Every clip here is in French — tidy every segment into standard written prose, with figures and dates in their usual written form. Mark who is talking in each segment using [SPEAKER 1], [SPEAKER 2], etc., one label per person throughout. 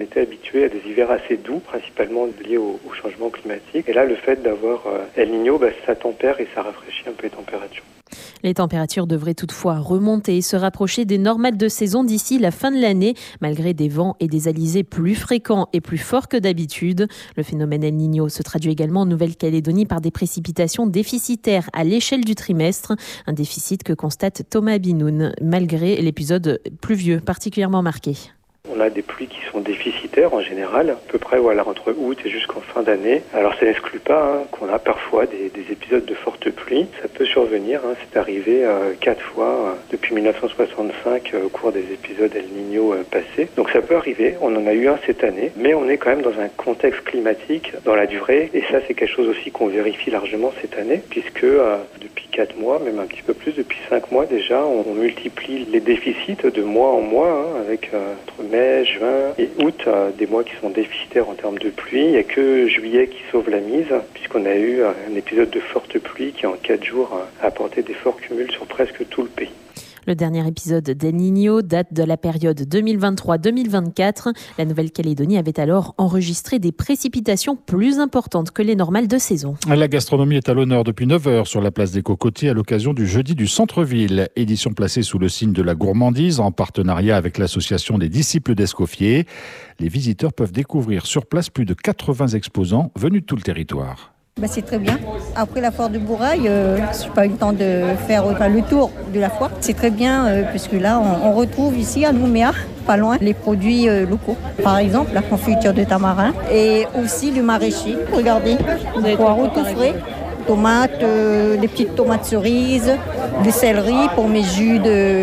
[SPEAKER 1] était habitué à des hivers assez doux, principalement liés au changement climatique. Et là, le fait d'avoir El Niño, ça tempère et ça rafraîchit un peu les températures.
[SPEAKER 2] Les températures devraient toutefois remonter et se rapprocher des normales de saison d'ici la fin de l'année, malgré des vents et des alizés plus fréquents et plus forts que d'habitude. Le phénomène El Niño se traduit également en Nouvelle-Calédonie par des précipitations déficitaires à l'échelle du trimestre, un déficit que constate Thomas Binoun, malgré l'épisode pluvieux particulièrement marqué.
[SPEAKER 1] On a des pluies qui sont déficitaires en général, à peu près entre août et jusqu'en fin d'année. Alors ça n'exclut pas qu'on a parfois des épisodes de fortes pluies. Ça peut survenir, c'est arrivé 4 fois depuis 1965 au cours des épisodes El Niño passés. Donc ça peut arriver, on en a eu un cette année, mais on est quand même dans un contexte climatique dans la durée. Et ça c'est quelque chose aussi qu'on vérifie largement cette année, puisque depuis 4 mois, même un petit peu plus, depuis 5 mois déjà, on multiplie les déficits de mois en mois, avec entre mai, juin et août, des mois qui sont déficitaires en termes de pluie. Il n'y a que juillet qui sauve la mise, puisqu'on a eu un épisode de forte pluie qui en 4 jours a apporté des forts cumuls sur presque tout le pays.
[SPEAKER 2] Le dernier épisode d'El Niño date de la période 2023-2024. La Nouvelle-Calédonie avait alors enregistré des précipitations plus importantes que les normales de saison.
[SPEAKER 3] La gastronomie est à l'honneur depuis 9h sur la place des Cocotiers à l'occasion du jeudi du centre-ville. Édition placée sous le signe de la gourmandise en partenariat avec l'association des disciples d'Escoffier. Les visiteurs peuvent découvrir sur place plus de 80 exposants venus de tout le territoire.
[SPEAKER 4] C'est très bien. Après la foire de Bourail, je n'ai pas eu le temps de faire le tour de la foire. C'est très bien puisque là, on retrouve ici à Nouméa, pas loin, les produits locaux. Par exemple, la confiture de tamarin et aussi du maraîcher. Regardez, des poireaux tout frais, tomates, des petites tomates cerises, du céleri pour mes jus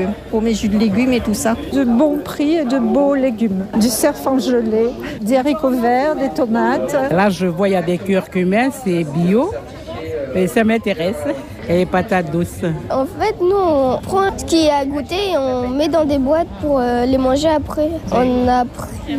[SPEAKER 4] de légumes et tout ça.
[SPEAKER 5] De bons prix et de beaux légumes. Du cerf en gelée, des haricots verts, des tomates.
[SPEAKER 6] Là, je vois il y a des curcumins, c'est bio. Et ça m'intéresse. Et les patates douces.
[SPEAKER 7] En fait, nous, on prend ce qui est à goûter et on met dans des boîtes pour les manger après. On a pris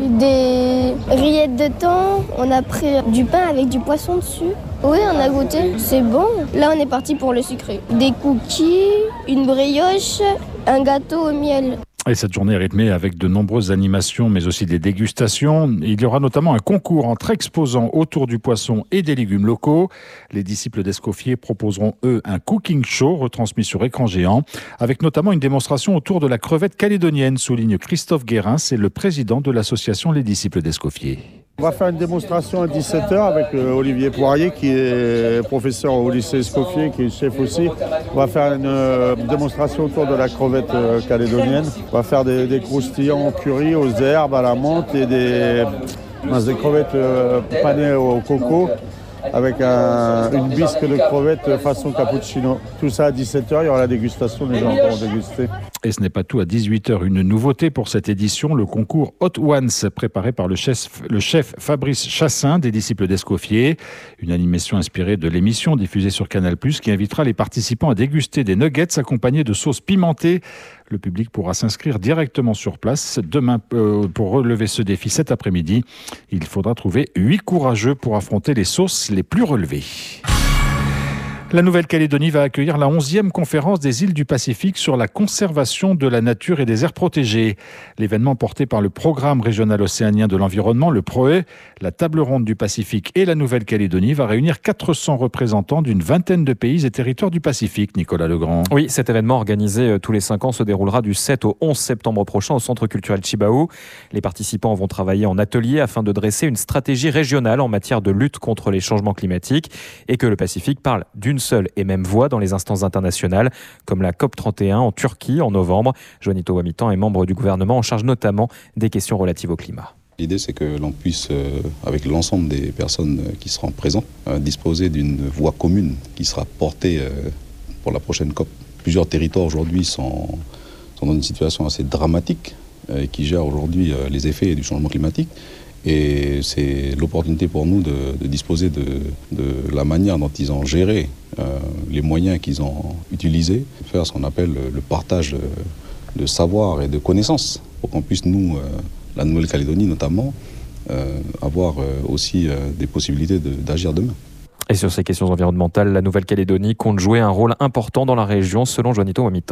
[SPEAKER 7] des rillettes de thon, on a pris du pain avec du poisson dessus. Oui, on a goûté, c'est bon. Là, on est parti pour le sucré. Des cookies, une brioche, un gâteau au miel.
[SPEAKER 3] Et cette journée est rythmée avec de nombreuses animations, mais aussi des dégustations. Il y aura notamment un concours entre exposants autour du poisson et des légumes locaux. Les disciples d'Escoffier proposeront, eux, un cooking show retransmis sur écran géant, avec notamment une démonstration autour de la crevette calédonienne, souligne Christophe Guérin, c'est le président de l'association Les Disciples d'Escoffier.
[SPEAKER 8] On va faire une démonstration à 17h avec Olivier Poirier qui est professeur au lycée Escoffier, qui est chef aussi. On va faire une démonstration autour de la crevette calédonienne. On va faire des croustillants au curry, aux herbes, à la menthe et des crevettes panées au coco avec une bisque de crevettes façon cappuccino. Tout ça à 17h, il y aura la dégustation, les gens pourront déguster.
[SPEAKER 3] Et ce n'est pas tout, à 18h, une nouveauté pour cette édition, le concours Hot Ones, préparé par le chef Fabrice Chassin des Disciples d'Escoffier. Une animation inspirée de l'émission diffusée sur Canal+, qui invitera les participants à déguster des nuggets accompagnés de sauces pimentées. Le public pourra s'inscrire directement sur place demain pour relever ce défi cet après-midi. Il faudra trouver 8 courageux pour affronter les sauces les plus relevées. La Nouvelle-Calédonie va accueillir la 11e conférence des îles du Pacifique sur la conservation de la nature et des aires protégées. L'événement porté par le Programme régional océanien de l'environnement, le PROE, la table ronde du Pacifique et la Nouvelle-Calédonie va réunir 400 représentants d'une vingtaine de pays et territoires du Pacifique. Nicolas Legrand.
[SPEAKER 9] Oui, cet événement organisé tous les 5 ans se déroulera du 7 au 11 septembre prochain au Centre culturel Chibao. Les participants vont travailler en atelier afin de dresser une stratégie régionale en matière de lutte contre les changements climatiques et que le Pacifique parle d'une seule et même voix dans les instances internationales, comme la COP31 en Turquie en novembre. Juanito Wamitan est membre du gouvernement en charge notamment des questions relatives au climat.
[SPEAKER 10] L'idée, c'est que l'on puisse, avec l'ensemble des personnes qui seront présentes, disposer d'une voix commune qui sera portée pour la prochaine COP. Plusieurs territoires aujourd'hui sont dans une situation assez dramatique et qui gèrent aujourd'hui les effets du changement climatique. Et c'est l'opportunité pour nous de disposer de la manière dont ils ont géré les moyens qu'ils ont utilisés, faire ce qu'on appelle le partage de savoir et de connaissances, pour qu'on puisse, nous, la Nouvelle-Calédonie notamment, avoir aussi des possibilités d'agir demain.
[SPEAKER 9] Et sur ces questions environnementales, la Nouvelle-Calédonie compte jouer un rôle important dans la région, selon Juanito Wamitan.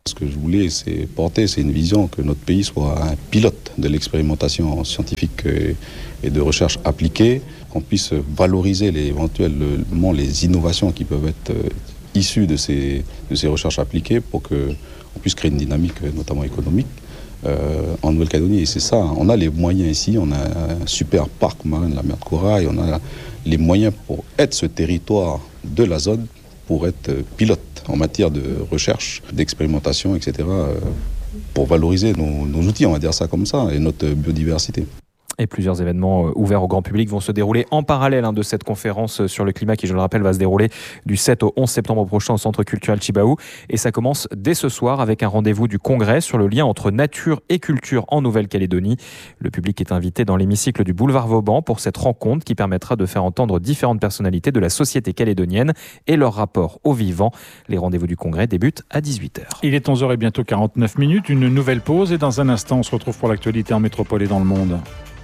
[SPEAKER 10] Ce que je voulais, c'est une vision que notre pays soit un pilote de l'expérimentation scientifique et de recherche appliquée, qu'on puisse valoriser éventuellement les innovations qui peuvent être issues de ces recherches appliquées pour qu'on puisse créer une dynamique, notamment économique, en Nouvelle-Calédonie. Et c'est ça, on a les moyens ici, on a un super parc marin de la mer de Corail, on a les moyens pour être ce territoire de la zone, pour être pilote en matière de recherche, d'expérimentation, etc., pour valoriser nos outils, on va dire ça comme ça, et notre biodiversité.
[SPEAKER 9] Et plusieurs événements ouverts au grand public vont se dérouler en parallèle de cette conférence sur le climat qui, je le rappelle, va se dérouler du 7 au 11 septembre prochain au Centre culturel Chibaou. Et ça commence dès ce soir avec un rendez-vous du Congrès sur le lien entre nature et culture en Nouvelle-Calédonie. Le public est invité dans l'hémicycle du boulevard Vauban pour cette rencontre qui permettra de faire entendre différentes personnalités de la société calédonienne et leur rapport au vivant. Les rendez-vous du Congrès débutent à 18h.
[SPEAKER 3] Il est 11h et bientôt 49 minutes. Une nouvelle pause et dans un instant, on se retrouve pour l'actualité en métropole et dans le monde.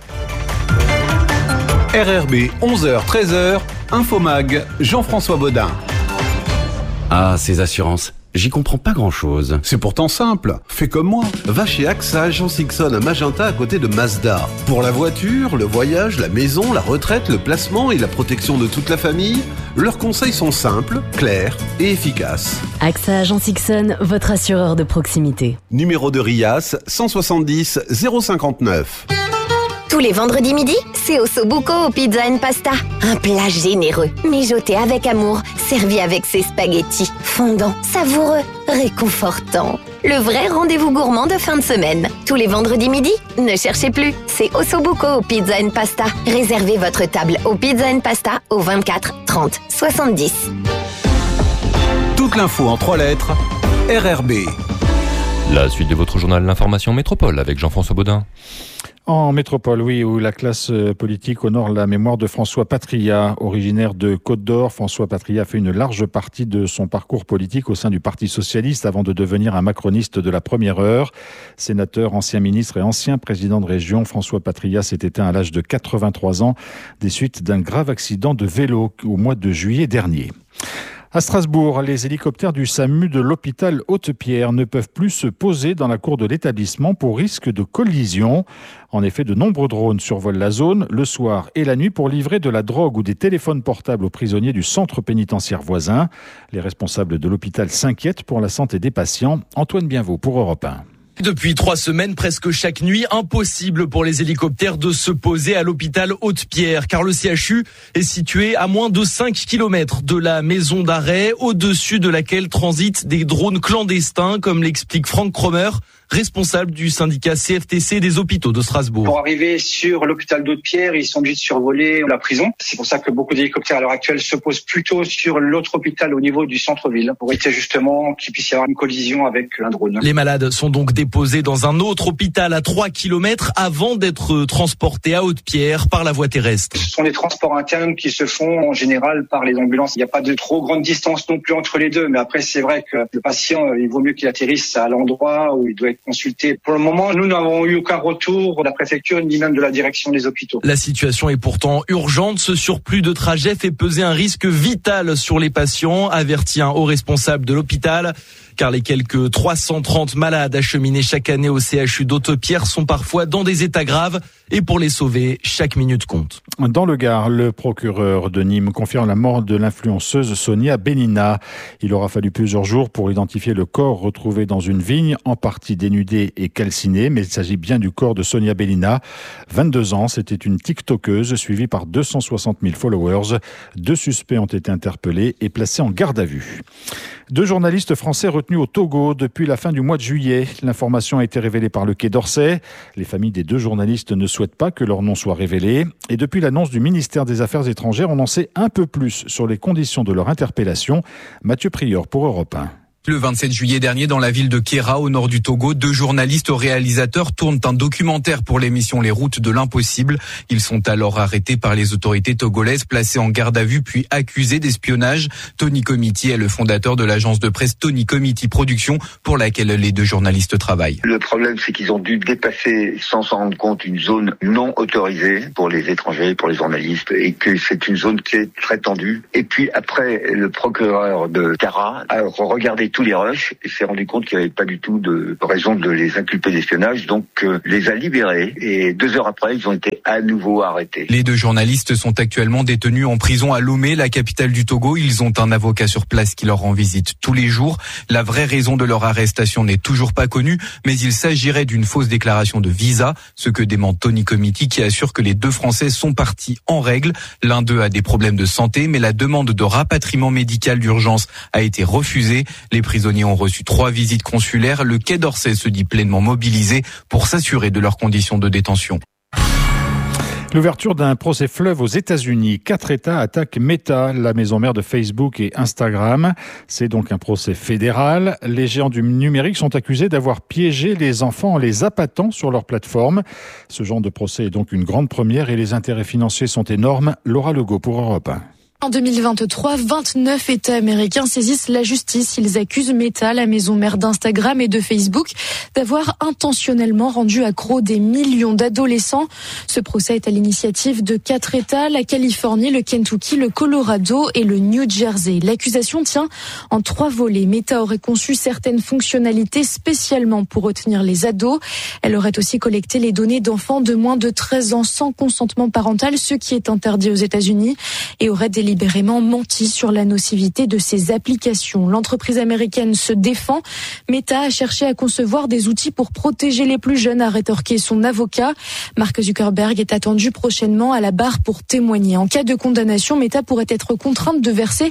[SPEAKER 11] RRB, 11h-13h, Infomag, Jean-François Baudin.
[SPEAKER 12] Ah, ces assurances, j'y comprends pas grand-chose.
[SPEAKER 11] C'est pourtant simple, fais comme moi. Va chez AXA Agence Ixon à Magenta à côté de Mazda. Pour la voiture, le voyage, la maison, la retraite, le placement et la protection de toute la famille, leurs conseils sont simples, clairs et efficaces.
[SPEAKER 13] AXA Agence Ixon, votre assureur de proximité.
[SPEAKER 11] Numéro de RIAS, 170 059.
[SPEAKER 14] Tous les vendredis midi, c'est Ossobuco au Pizza & Pasta. Un plat généreux, mijoté avec amour, servi avec ses spaghettis, fondants, savoureux, réconfortants. Le vrai rendez-vous gourmand de fin de semaine. Tous les vendredis midi, ne cherchez plus, c'est Ossobuco au Pizza & Pasta. Réservez votre table au Pizza & Pasta au 24 30 70.
[SPEAKER 11] Toute l'info en 3 lettres, RRB.
[SPEAKER 15] La suite de votre journal L'Information Métropole avec Jean-François Baudin.
[SPEAKER 3] En métropole, oui, où la classe politique honore la mémoire de François Patria. Originaire de Côte-d'Or, François Patria fait une large partie de son parcours politique au sein du Parti socialiste avant de devenir un macroniste de la première heure. Sénateur, ancien ministre et ancien président de région, François Patria s'est éteint à l'âge de 83 ans des suites d'un grave accident de vélo au mois de juillet dernier. À Strasbourg, les hélicoptères du SAMU de l'hôpital Haute-Pierre ne peuvent plus se poser dans la cour de l'établissement pour risque de collision. En effet, de nombreux drones survolent la zone le soir et la nuit pour livrer de la drogue ou des téléphones portables aux prisonniers du centre pénitentiaire voisin. Les responsables de l'hôpital s'inquiètent pour la santé des patients. Antoine Bienvaux pour Europe 1.
[SPEAKER 16] Depuis 3 semaines, presque chaque nuit, impossible pour les hélicoptères de se poser à l'hôpital Haute-Pierre, car le CHU est situé à moins de 5 km de la maison d'arrêt, au-dessus de laquelle transitent des drones clandestins, comme l'explique Franck Cromer, responsable du syndicat CFTC des hôpitaux de Strasbourg.
[SPEAKER 17] Pour arriver sur l'hôpital d'Haute-Pierre, ils sont obligés de survoler la prison. C'est pour ça que beaucoup d'hélicoptères à l'heure actuelle se posent plutôt sur l'autre hôpital au niveau du centre-ville, pour éviter justement qu'il puisse y avoir une collision avec un drone.
[SPEAKER 16] Les malades sont donc déposés dans un autre hôpital à 3 km avant d'être transportés à Haute-Pierre par la voie terrestre.
[SPEAKER 17] Ce sont des transports internes qui se font en général par les ambulances. Il n'y a pas de trop grande distance non plus entre les deux, mais après c'est vrai que le patient, il vaut mieux qu'il atterrisse à l'endroit où il doit être consulté. Pour le moment, nous n'avons eu aucun retour de la préfecture ni même de la direction des hôpitaux.
[SPEAKER 16] La situation est pourtant urgente. Ce surplus de trajets fait peser un risque vital sur les patients, avertit un haut responsable de l'hôpital. Car les quelques 330 malades acheminés chaque année au CHU d'Haute-Pierre sont parfois dans des états graves. Et pour les sauver, chaque minute compte.
[SPEAKER 3] Dans le Gard, le procureur de Nîmes confirme la mort de l'influenceuse Sonia Benina. Il aura fallu plusieurs jours pour identifier le corps retrouvé dans une vigne, en partie dénudé et calciné. Mais il s'agit bien du corps de Sonia Benina. 22 ans, c'était une TikTokeuse suivie par 260 000 followers. 2 suspects ont été interpellés et placés en garde à vue. 2 journalistes français retenus au Togo depuis la fin du mois de juillet. L'information a été révélée par le Quai d'Orsay. Les familles des 2 journalistes ne souhaitent pas que leur nom soit révélé. Et depuis l'annonce du ministère des Affaires étrangères, on en sait un peu plus sur les conditions de leur interpellation. Mathieu Prieur pour Europe 1.
[SPEAKER 18] Le 27 juillet dernier, dans la ville de Kéra, au nord du Togo, 2 journalistes réalisateurs tournent un documentaire pour l'émission Les Routes de l'Impossible. Ils sont alors arrêtés par les autorités togolaises, placés en garde à vue puis accusés d'espionnage. Tony Comiti est le fondateur de l'agence de presse Tony Comiti Productions, pour laquelle les 2 journalistes travaillent.
[SPEAKER 19] Le problème, c'est qu'ils ont dû dépasser, sans s'en rendre compte, une zone non autorisée pour les étrangers, pour les journalistes, et que c'est une zone qui est très tendue. Et puis après, le procureur de Kéra a regardé tous les rushs et s'est rendu compte qu'il n'y avait pas du tout de raison de les inculper d'espionnage, donc les a libérés et 2 heures après, ils ont été à nouveau arrêtés.
[SPEAKER 18] Les 2 journalistes sont actuellement détenus en prison à Lomé, la capitale du Togo. Ils ont un avocat sur place qui leur rend visite tous les jours. La vraie raison de leur arrestation n'est toujours pas connue, mais il s'agirait d'une fausse déclaration de visa, ce que dément Tony Comiti qui assure que les 2 Français sont partis en règle. L'un d'eux a des problèmes de santé, mais la demande de rapatriement médical d'urgence a été refusée. Les prisonniers ont reçu 3 visites consulaires. Le Quai d'Orsay se dit pleinement mobilisé pour s'assurer de leurs conditions de détention.
[SPEAKER 3] L'ouverture d'un procès fleuve aux États-Unis. 4 États attaquent Meta, la maison mère de Facebook et Instagram. C'est donc un procès fédéral. Les géants du numérique sont accusés d'avoir piégé les enfants en les appâtant sur leur plateforme. Ce genre de procès est donc une grande première et les intérêts financiers sont énormes. Laura Legault pour Europe 1.
[SPEAKER 20] En 2023, 29 États américains saisissent la justice. Ils accusent Meta, la maison mère d'Instagram et de Facebook, d'avoir intentionnellement rendu accro des millions d'adolescents. Ce procès est à l'initiative de 4 États, la Californie, le Kentucky, le Colorado et le New Jersey. L'accusation tient en 3 volets. Meta aurait conçu certaines fonctionnalités spécialement pour retenir les ados. Elle aurait aussi collecté les données d'enfants de moins de 13 ans sans consentement parental, ce qui est interdit aux États-Unis, et aurait délibérément menti sur la nocivité de ces applications. L'entreprise américaine se défend. Meta a cherché à concevoir des outils pour protéger les plus jeunes, a rétorqué son avocat. Mark Zuckerberg est attendu prochainement à la barre pour témoigner. En cas de condamnation, Meta pourrait être contrainte de verser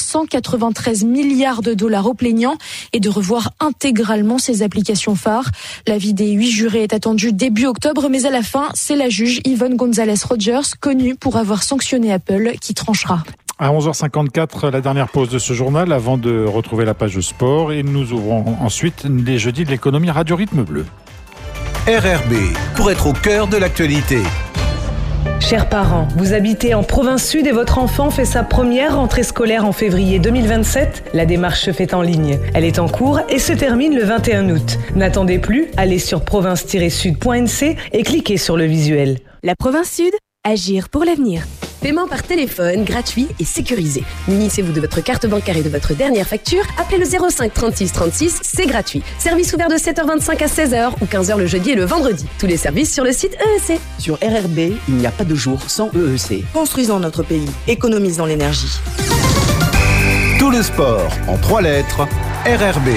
[SPEAKER 20] 193 milliards de dollars aux plaignants et de revoir intégralement ses applications phares. L'avis des 8 jurés est attendu début octobre, mais à la fin, c'est la juge Yvonne Gonzalez-Rogers, connue pour avoir sanctionné Apple, qui tranchera.
[SPEAKER 3] À 11h54, la dernière pause de ce journal avant de retrouver la page sport et nous ouvrons ensuite les jeudis de l'économie Radio Rythme Bleu.
[SPEAKER 11] RRB, pour être au cœur de l'actualité.
[SPEAKER 21] Chers parents, vous habitez en province sud et votre enfant fait sa première rentrée scolaire en février 2027. La démarche se fait en ligne. Elle est en cours et se termine le 21 août. N'attendez plus, allez sur province-sud.nc et cliquez sur le visuel.
[SPEAKER 22] La province sud, agir pour l'avenir. Paiement par téléphone, gratuit et sécurisé. Munissez-vous de votre carte bancaire et de votre dernière facture. Appelez le 05 36 36, c'est gratuit. Service ouvert de 7h25 à 16h ou 15h le jeudi et le vendredi. Tous les services sur le site EEC.
[SPEAKER 23] Sur RRB, il n'y a pas de jour sans EEC. Construisons notre pays, économisons l'énergie.
[SPEAKER 11] Tout le sport en 3 lettres, RRB.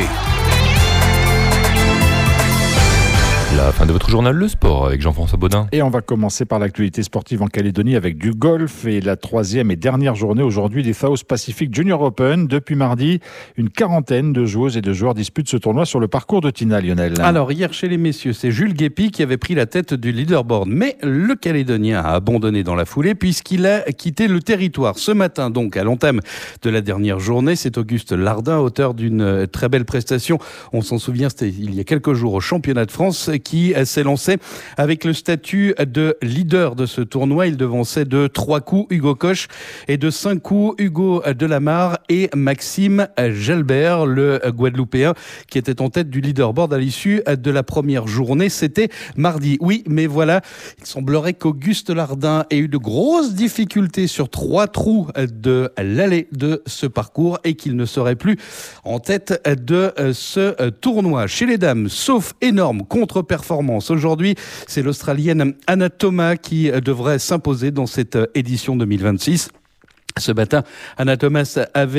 [SPEAKER 15] La fin de votre journal Le Sport avec Jean-François Baudin.
[SPEAKER 3] Et on va commencer par l'actualité sportive en Calédonie avec du golf et la 3e et dernière journée aujourd'hui des South Pacific Junior Open. Depuis mardi, une quarantaine de joueuses et de joueurs disputent ce tournoi sur le parcours de Tina, Lionel.
[SPEAKER 24] Alors hier chez les messieurs, c'est Jules Guépi qui avait pris la tête du leaderboard. Mais le Calédonien a abandonné dans la foulée puisqu'il a quitté le territoire. Ce matin donc, à l'entame de la dernière journée, c'est Auguste Lardin, auteur d'une très belle prestation. On s'en souvient, c'était il y a quelques jours au championnat de France, qui s'est lancé avec le statut de leader de ce tournoi. Il devançait de 3 coups Hugo Koch et de 5 coups Hugo Delamarre et Maxime Jalbert, le Guadeloupéen, qui était en tête du leaderboard à l'issue de la première journée. C'était mardi. Oui, mais voilà, il semblerait qu'Auguste Lardin ait eu de grosses difficultés sur 3 trous de l'allée de ce parcours et qu'il ne serait plus en tête de ce tournoi. Chez les dames, sauf énorme contre-performance aujourd'hui, c'est l'Australienne Anna Thomas qui devrait s'imposer dans cette édition 2026. Ce matin, Anna Thomas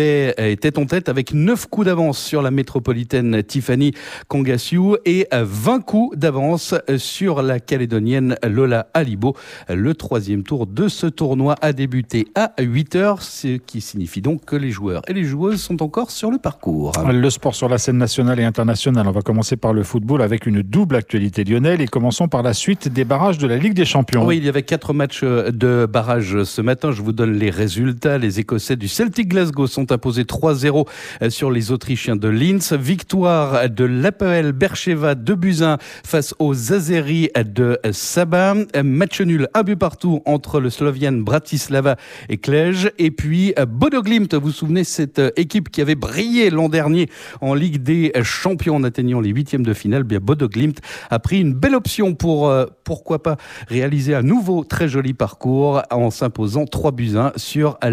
[SPEAKER 24] était en tête avec 9 coups d'avance sur la métropolitaine Tiffany Kongasiu et 20 coups d'avance sur la Calédonienne Lola Alibo. Le 3e tour de ce tournoi a débuté à 8h, ce qui signifie donc que les joueurs et les joueuses sont encore sur le parcours.
[SPEAKER 3] Le sport sur la scène nationale et internationale. On va commencer par le football avec une double actualité, Lionel, et commençons par la suite des barrages de la Ligue des Champions.
[SPEAKER 24] Oui, il y avait 4 matchs de barrage ce matin. Je vous donne les résultats. Les Écossais du Celtic Glasgow sont imposés 3-0 sur les Autrichiens de Linz. Victoire de l'APL Beersheva de Buzyn face aux Azeris de Saba. Match nul, 1 but partout entre le Slovian Bratislava et Cluj. Et puis Bodo Glimt, vous vous souvenez, cette équipe qui avait brillé l'an dernier en Ligue des Champions en atteignant les 8e de finale. Bien, Bodo Glimt a pris une belle option pour, pourquoi pas, réaliser un nouveau très joli parcours en s'imposant 3-1 sur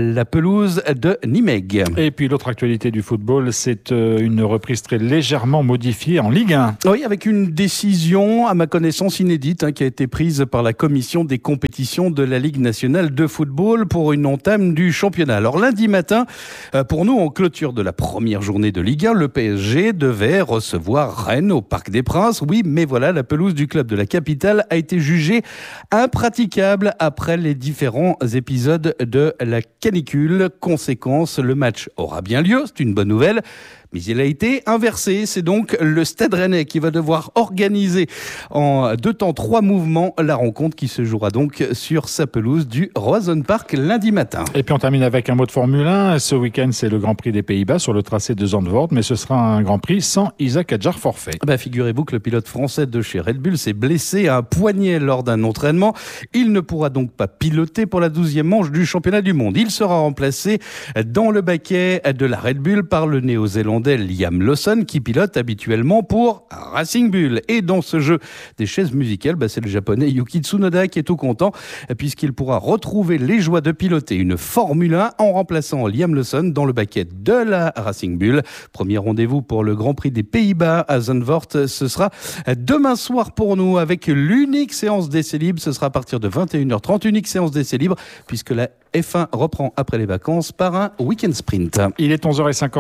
[SPEAKER 24] la pelouse de Nimègue.
[SPEAKER 3] Et puis l'autre actualité du football, c'est une reprise très légèrement modifiée en Ligue 1.
[SPEAKER 24] Oui, avec une décision, à ma connaissance, inédite, qui a été prise par la commission des compétitions de la Ligue nationale de football pour une entame du championnat. Alors lundi matin, pour nous, en clôture de la première journée de Ligue 1, le PSG devait recevoir Rennes au Parc des Princes. Oui, mais voilà, la pelouse du club de la capitale a été jugée impraticable après les différents épisodes de la canicule. Conséquence, le match aura bien lieu, c'est une bonne nouvelle. Mais il a été inversé. C'est donc le Stade Rennais qui va devoir organiser en 2 temps 3 mouvements la rencontre qui se jouera donc sur sa pelouse du Roazhon Park lundi matin.
[SPEAKER 3] Et puis on termine avec un mot de Formule 1. Ce week-end, c'est le Grand Prix des Pays-Bas sur le tracé de Zandvoort, mais ce sera un Grand Prix sans Isaac Hadjar forfait.
[SPEAKER 24] Figurez-vous que le pilote français de chez Red Bull s'est blessé à un poignet lors d'un entraînement. Il ne pourra donc pas piloter pour la 12e manche du championnat du monde. Il sera remplacé dans le baquet de la Red Bull par le néo-zélandais Liam Lawson qui pilote habituellement pour Racing Bull. Et dans ce jeu des chaises musicales, c'est le japonais Yuki Tsunoda qui est tout content puisqu'il pourra retrouver les joies de piloter une Formule 1 en remplaçant Liam Lawson dans le baquet de la Racing Bull. Premier rendez-vous pour le Grand Prix des Pays-Bas à Zandvoort, ce sera demain soir pour nous avec l'unique séance d'essai libre. Ce sera à partir de 21h30, unique séance d'essai libre puisque la F1 reprend après les vacances par un week-end sprint.
[SPEAKER 3] Il est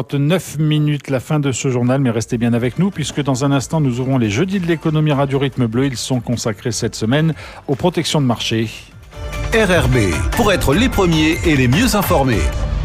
[SPEAKER 3] 11h59, la fin de ce journal, mais restez bien avec nous puisque dans un instant nous aurons les jeudis de l'économie Radio Rythme Bleu. Ils sont consacrés cette semaine aux protections de marché.
[SPEAKER 1] RRB, pour être les premiers et les mieux informés.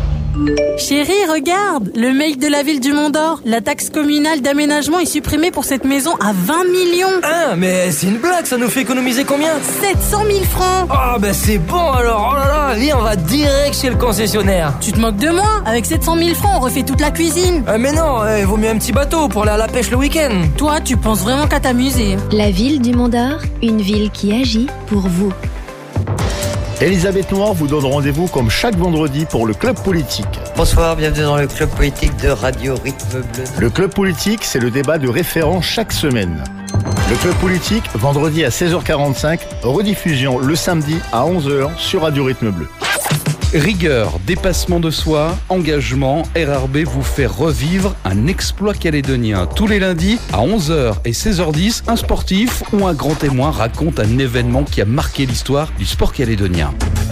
[SPEAKER 2] Chérie, regarde, le mail de la ville du Mont-d'Or. La taxe communale d'aménagement est supprimée pour cette maison à 20 millions.
[SPEAKER 4] Ah, mais c'est une blague, ça nous fait économiser combien?
[SPEAKER 2] 700 000 francs.
[SPEAKER 4] Ah, c'est bon alors, oh là là, viens, on va direct chez le concessionnaire.
[SPEAKER 2] Tu te moques de moi? Avec 700 000 francs, on refait toute la cuisine.
[SPEAKER 4] Mais non, il vaut mieux un petit bateau pour aller à la pêche le week-end.
[SPEAKER 2] Toi, tu penses vraiment qu'à t'amuser.
[SPEAKER 13] La ville du Mont-d'Or, une ville qui agit pour vous.
[SPEAKER 5] Elisabeth Noir vous donne rendez-vous comme chaque vendredi pour le Club Politique.
[SPEAKER 25] Bonsoir, bienvenue dans le Club Politique de Radio Rythme Bleu.
[SPEAKER 5] Le Club Politique, c'est le débat de référents chaque semaine. Le Club Politique, vendredi à 16h45, rediffusion le samedi à 11h sur Radio Rythme Bleu.
[SPEAKER 24] Rigueur, dépassement de soi, engagement, RRB vous fait revivre un exploit calédonien. Tous les lundis, à 11h et 16h10, un sportif ou un grand témoin raconte un événement qui a marqué l'histoire du sport calédonien.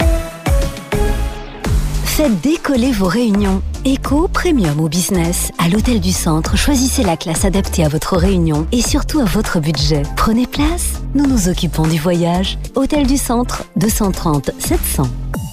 [SPEAKER 13] Faites décoller vos réunions. Éco, premium ou business. À l'Hôtel du Centre, choisissez la classe adaptée à votre réunion et surtout à votre budget. Prenez place, nous nous occupons du voyage. Hôtel du Centre, 230 700.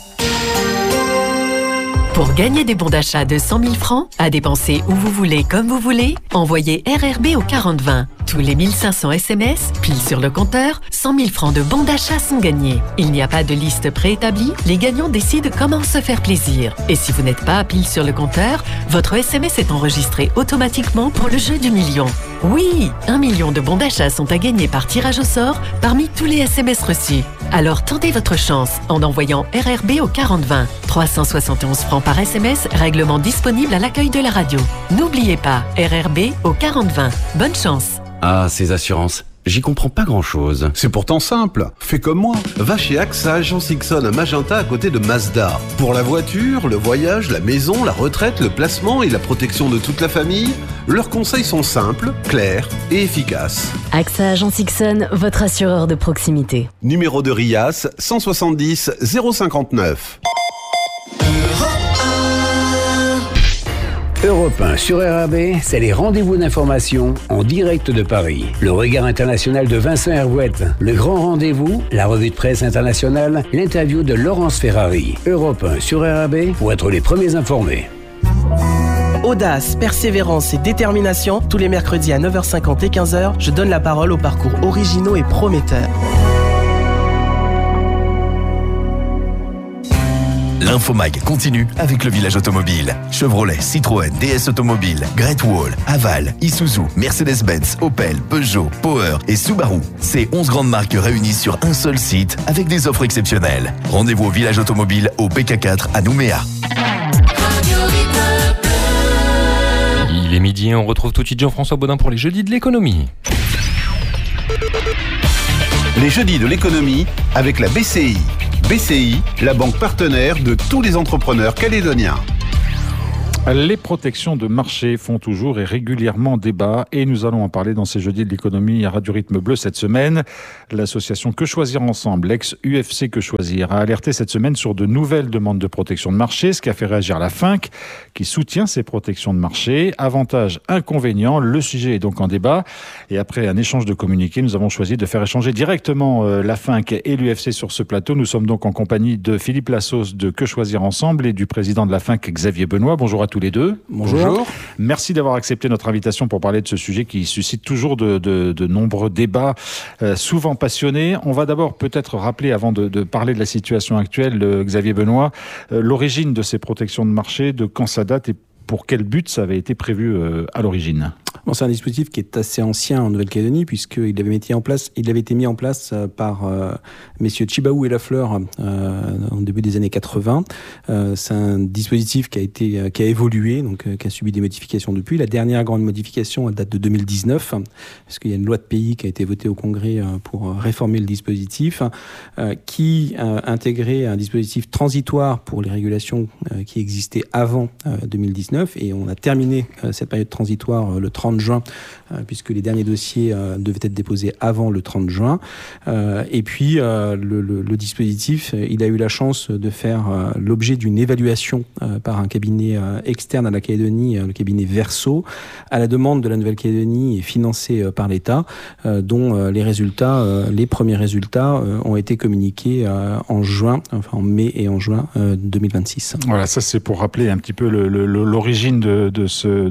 [SPEAKER 22] Pour gagner des bons d'achat de 100 000 francs, à dépenser où vous voulez, comme vous voulez, envoyez RRB au 4020. Tous les 1500 SMS, pile sur le compteur, 100 000 francs de bons d'achat sont gagnés. Il n'y a pas de liste préétablie, les gagnants décident comment se faire plaisir. Et si vous n'êtes pas pile sur le compteur, votre SMS est enregistré automatiquement pour le jeu du million. Oui, 1 million de bons d'achat sont à gagner par tirage au sort parmi tous les SMS reçus. Alors tentez votre chance en envoyant RRB au 4020. 371 francs par SMS, règlement disponible à l'accueil de la radio. N'oubliez pas, RRB au 4020. Bonne chance.
[SPEAKER 12] Ah, ces assurances, j'y comprends pas grand-chose.
[SPEAKER 11] C'est pourtant simple. Fais comme moi. Va chez AXA Agence Ixon à Magenta à côté de Mazda. Pour la voiture, le voyage, la maison, la retraite, le placement et la protection de toute la famille, leurs conseils sont simples, clairs et efficaces.
[SPEAKER 13] AXA Agence Ixon, votre assureur de proximité.
[SPEAKER 11] Numéro de RIAS 170 059.
[SPEAKER 26] Europe 1 sur RAB, c'est les rendez-vous d'information en direct de Paris. Le regard international de Vincent Hervouette, le grand rendez-vous, la revue de presse internationale, l'interview de Laurence Ferrari. Europe 1 sur RAB pour être les premiers informés.
[SPEAKER 27] Audace, persévérance et détermination, tous les mercredis à 9h50 et 15h, je donne la parole aux parcours originaux et prometteurs.
[SPEAKER 1] L'Infomag continue avec le village automobile. Chevrolet, Citroën, DS Automobile, Great Wall, Haval, Isuzu, Mercedes-Benz, Opel, Peugeot, Power et Subaru. Ces 11 grandes marques réunies sur un seul site avec des offres exceptionnelles. Rendez-vous au village automobile au PK4 à Nouméa.
[SPEAKER 15] Il est midi et on retrouve tout de suite Jean-François Baudin pour les jeudis de l'économie.
[SPEAKER 11] Les jeudis de l'économie avec la BCI. BCI, la banque partenaire de tous les entrepreneurs calédoniens.
[SPEAKER 3] Les protections de marché font toujours et régulièrement débat et nous allons en parler dans ces jeudis de l'économie à Radio Rythme Bleu cette semaine. L'association Que Choisir Ensemble, ex-UFC Que Choisir, a alerté cette semaine sur de nouvelles demandes de protection de marché, ce qui a fait réagir la FINC qui soutient ces protections de marché. Avantages, inconvénients, le sujet est donc en débat et après un échange de communiqués, nous avons choisi de faire échanger directement la FINC et l'UFC sur ce plateau. Nous sommes donc en compagnie de Philippe Lassos de Que Choisir Ensemble et du président de la FINC, Xavier Benoît. Bonjour à tous les deux.
[SPEAKER 24] Bonjour.
[SPEAKER 3] Merci d'avoir accepté notre invitation pour parler de ce sujet qui suscite toujours de nombreux débats, souvent passionnés. On va d'abord peut-être rappeler, avant de parler de la situation actuelle, Xavier Benoît, l'origine de ces protections de marché, de quand ça date et pour quel but ça avait été prévu à l'origine.
[SPEAKER 6] Bon, c'est un dispositif qui est assez ancien en Nouvelle-Calédonie puisqu'il avait été mis en place par messieurs Chibaou et Lafleur en début des années 80. C'est un dispositif qui a évolué, donc qui a subi des modifications depuis. La dernière grande modification, elle date de 2019, parce qu'il y a une loi de pays qui a été votée au Congrès pour réformer le dispositif, qui intégrait un dispositif transitoire pour les régulations qui existaient avant 2019, et on a terminé cette période transitoire le 30 juin, puisque les derniers dossiers devaient être déposés avant le 30 juin. Et puis, le dispositif, il a eu la chance de faire l'objet d'une évaluation par un cabinet externe à la Calédonie, le cabinet Verso, à la demande de la Nouvelle-Calédonie et financé par l'État, dont les premiers résultats ont été communiqués en mai et en juin 2026.
[SPEAKER 3] Voilà, ça c'est pour rappeler un petit peu l'origine de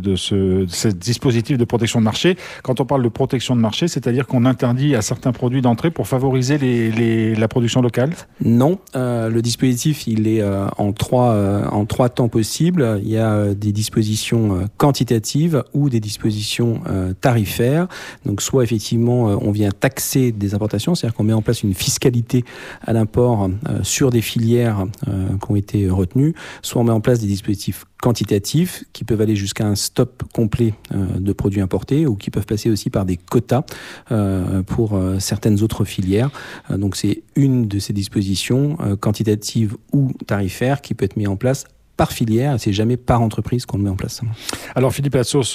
[SPEAKER 3] ce dispositif de protection de marché. Quand on parle de protection de marché, c'est-à-dire qu'on interdit à certains produits d'entrer pour favoriser la production locale ?
[SPEAKER 6] Non, le dispositif il est en trois temps possibles. Il y a des dispositions quantitatives ou des dispositions tarifaires. Donc soit effectivement on vient taxer des importations, c'est-à-dire qu'on met en place une fiscalité à l'import sur des filières qui ont été retenues, soit on met en place des dispositifs quantitatifs qui peuvent aller jusqu'à un stop complet de produits importés ou qui peuvent passer aussi par des quotas pour certaines autres filières. Donc c'est une de ces dispositions quantitatives ou tarifaires qui peut être mise en place par filière, c'est jamais par entreprise qu'on le met en place.
[SPEAKER 3] Alors Philippe Lassos,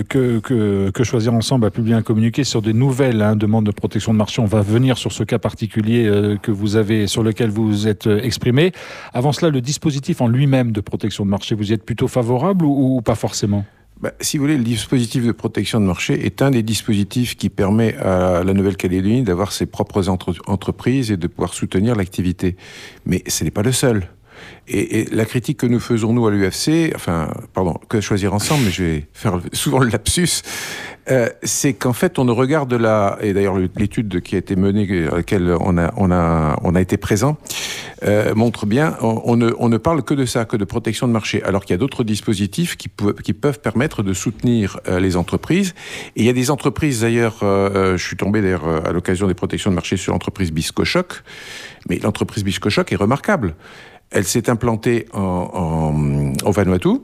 [SPEAKER 3] que Choisir Ensemble a publié un communiqué sur des nouvelles demandes de protection de marché. On va venir sur ce cas particulier sur lequel vous vous êtes exprimé. Avant cela, le dispositif en lui-même de protection de marché, vous y êtes plutôt favorable ou pas forcément ?
[SPEAKER 7] Si vous voulez, le dispositif de protection de marché est un des dispositifs qui permet à la Nouvelle-Calédonie d'avoir ses propres entreprises et de pouvoir soutenir l'activité. Mais ce n'est pas le seul. Et la critique que nous faisons, nous, à l'UFC, Que Choisir Ensemble, mais je vais faire souvent le lapsus, c'est qu'en fait, on ne regarde et d'ailleurs l'étude qui a été menée, à laquelle on a été présent, montre bien, on ne parle que de ça, que de protection de marché, alors qu'il y a d'autres dispositifs qui peuvent permettre de soutenir les entreprises. Et il y a des entreprises, d'ailleurs, je suis tombé d'ailleurs à l'occasion des protections de marché sur l'entreprise Biscochoc, mais l'entreprise Biscochoc est remarquable. Elle s'est implantée au Vanuatu.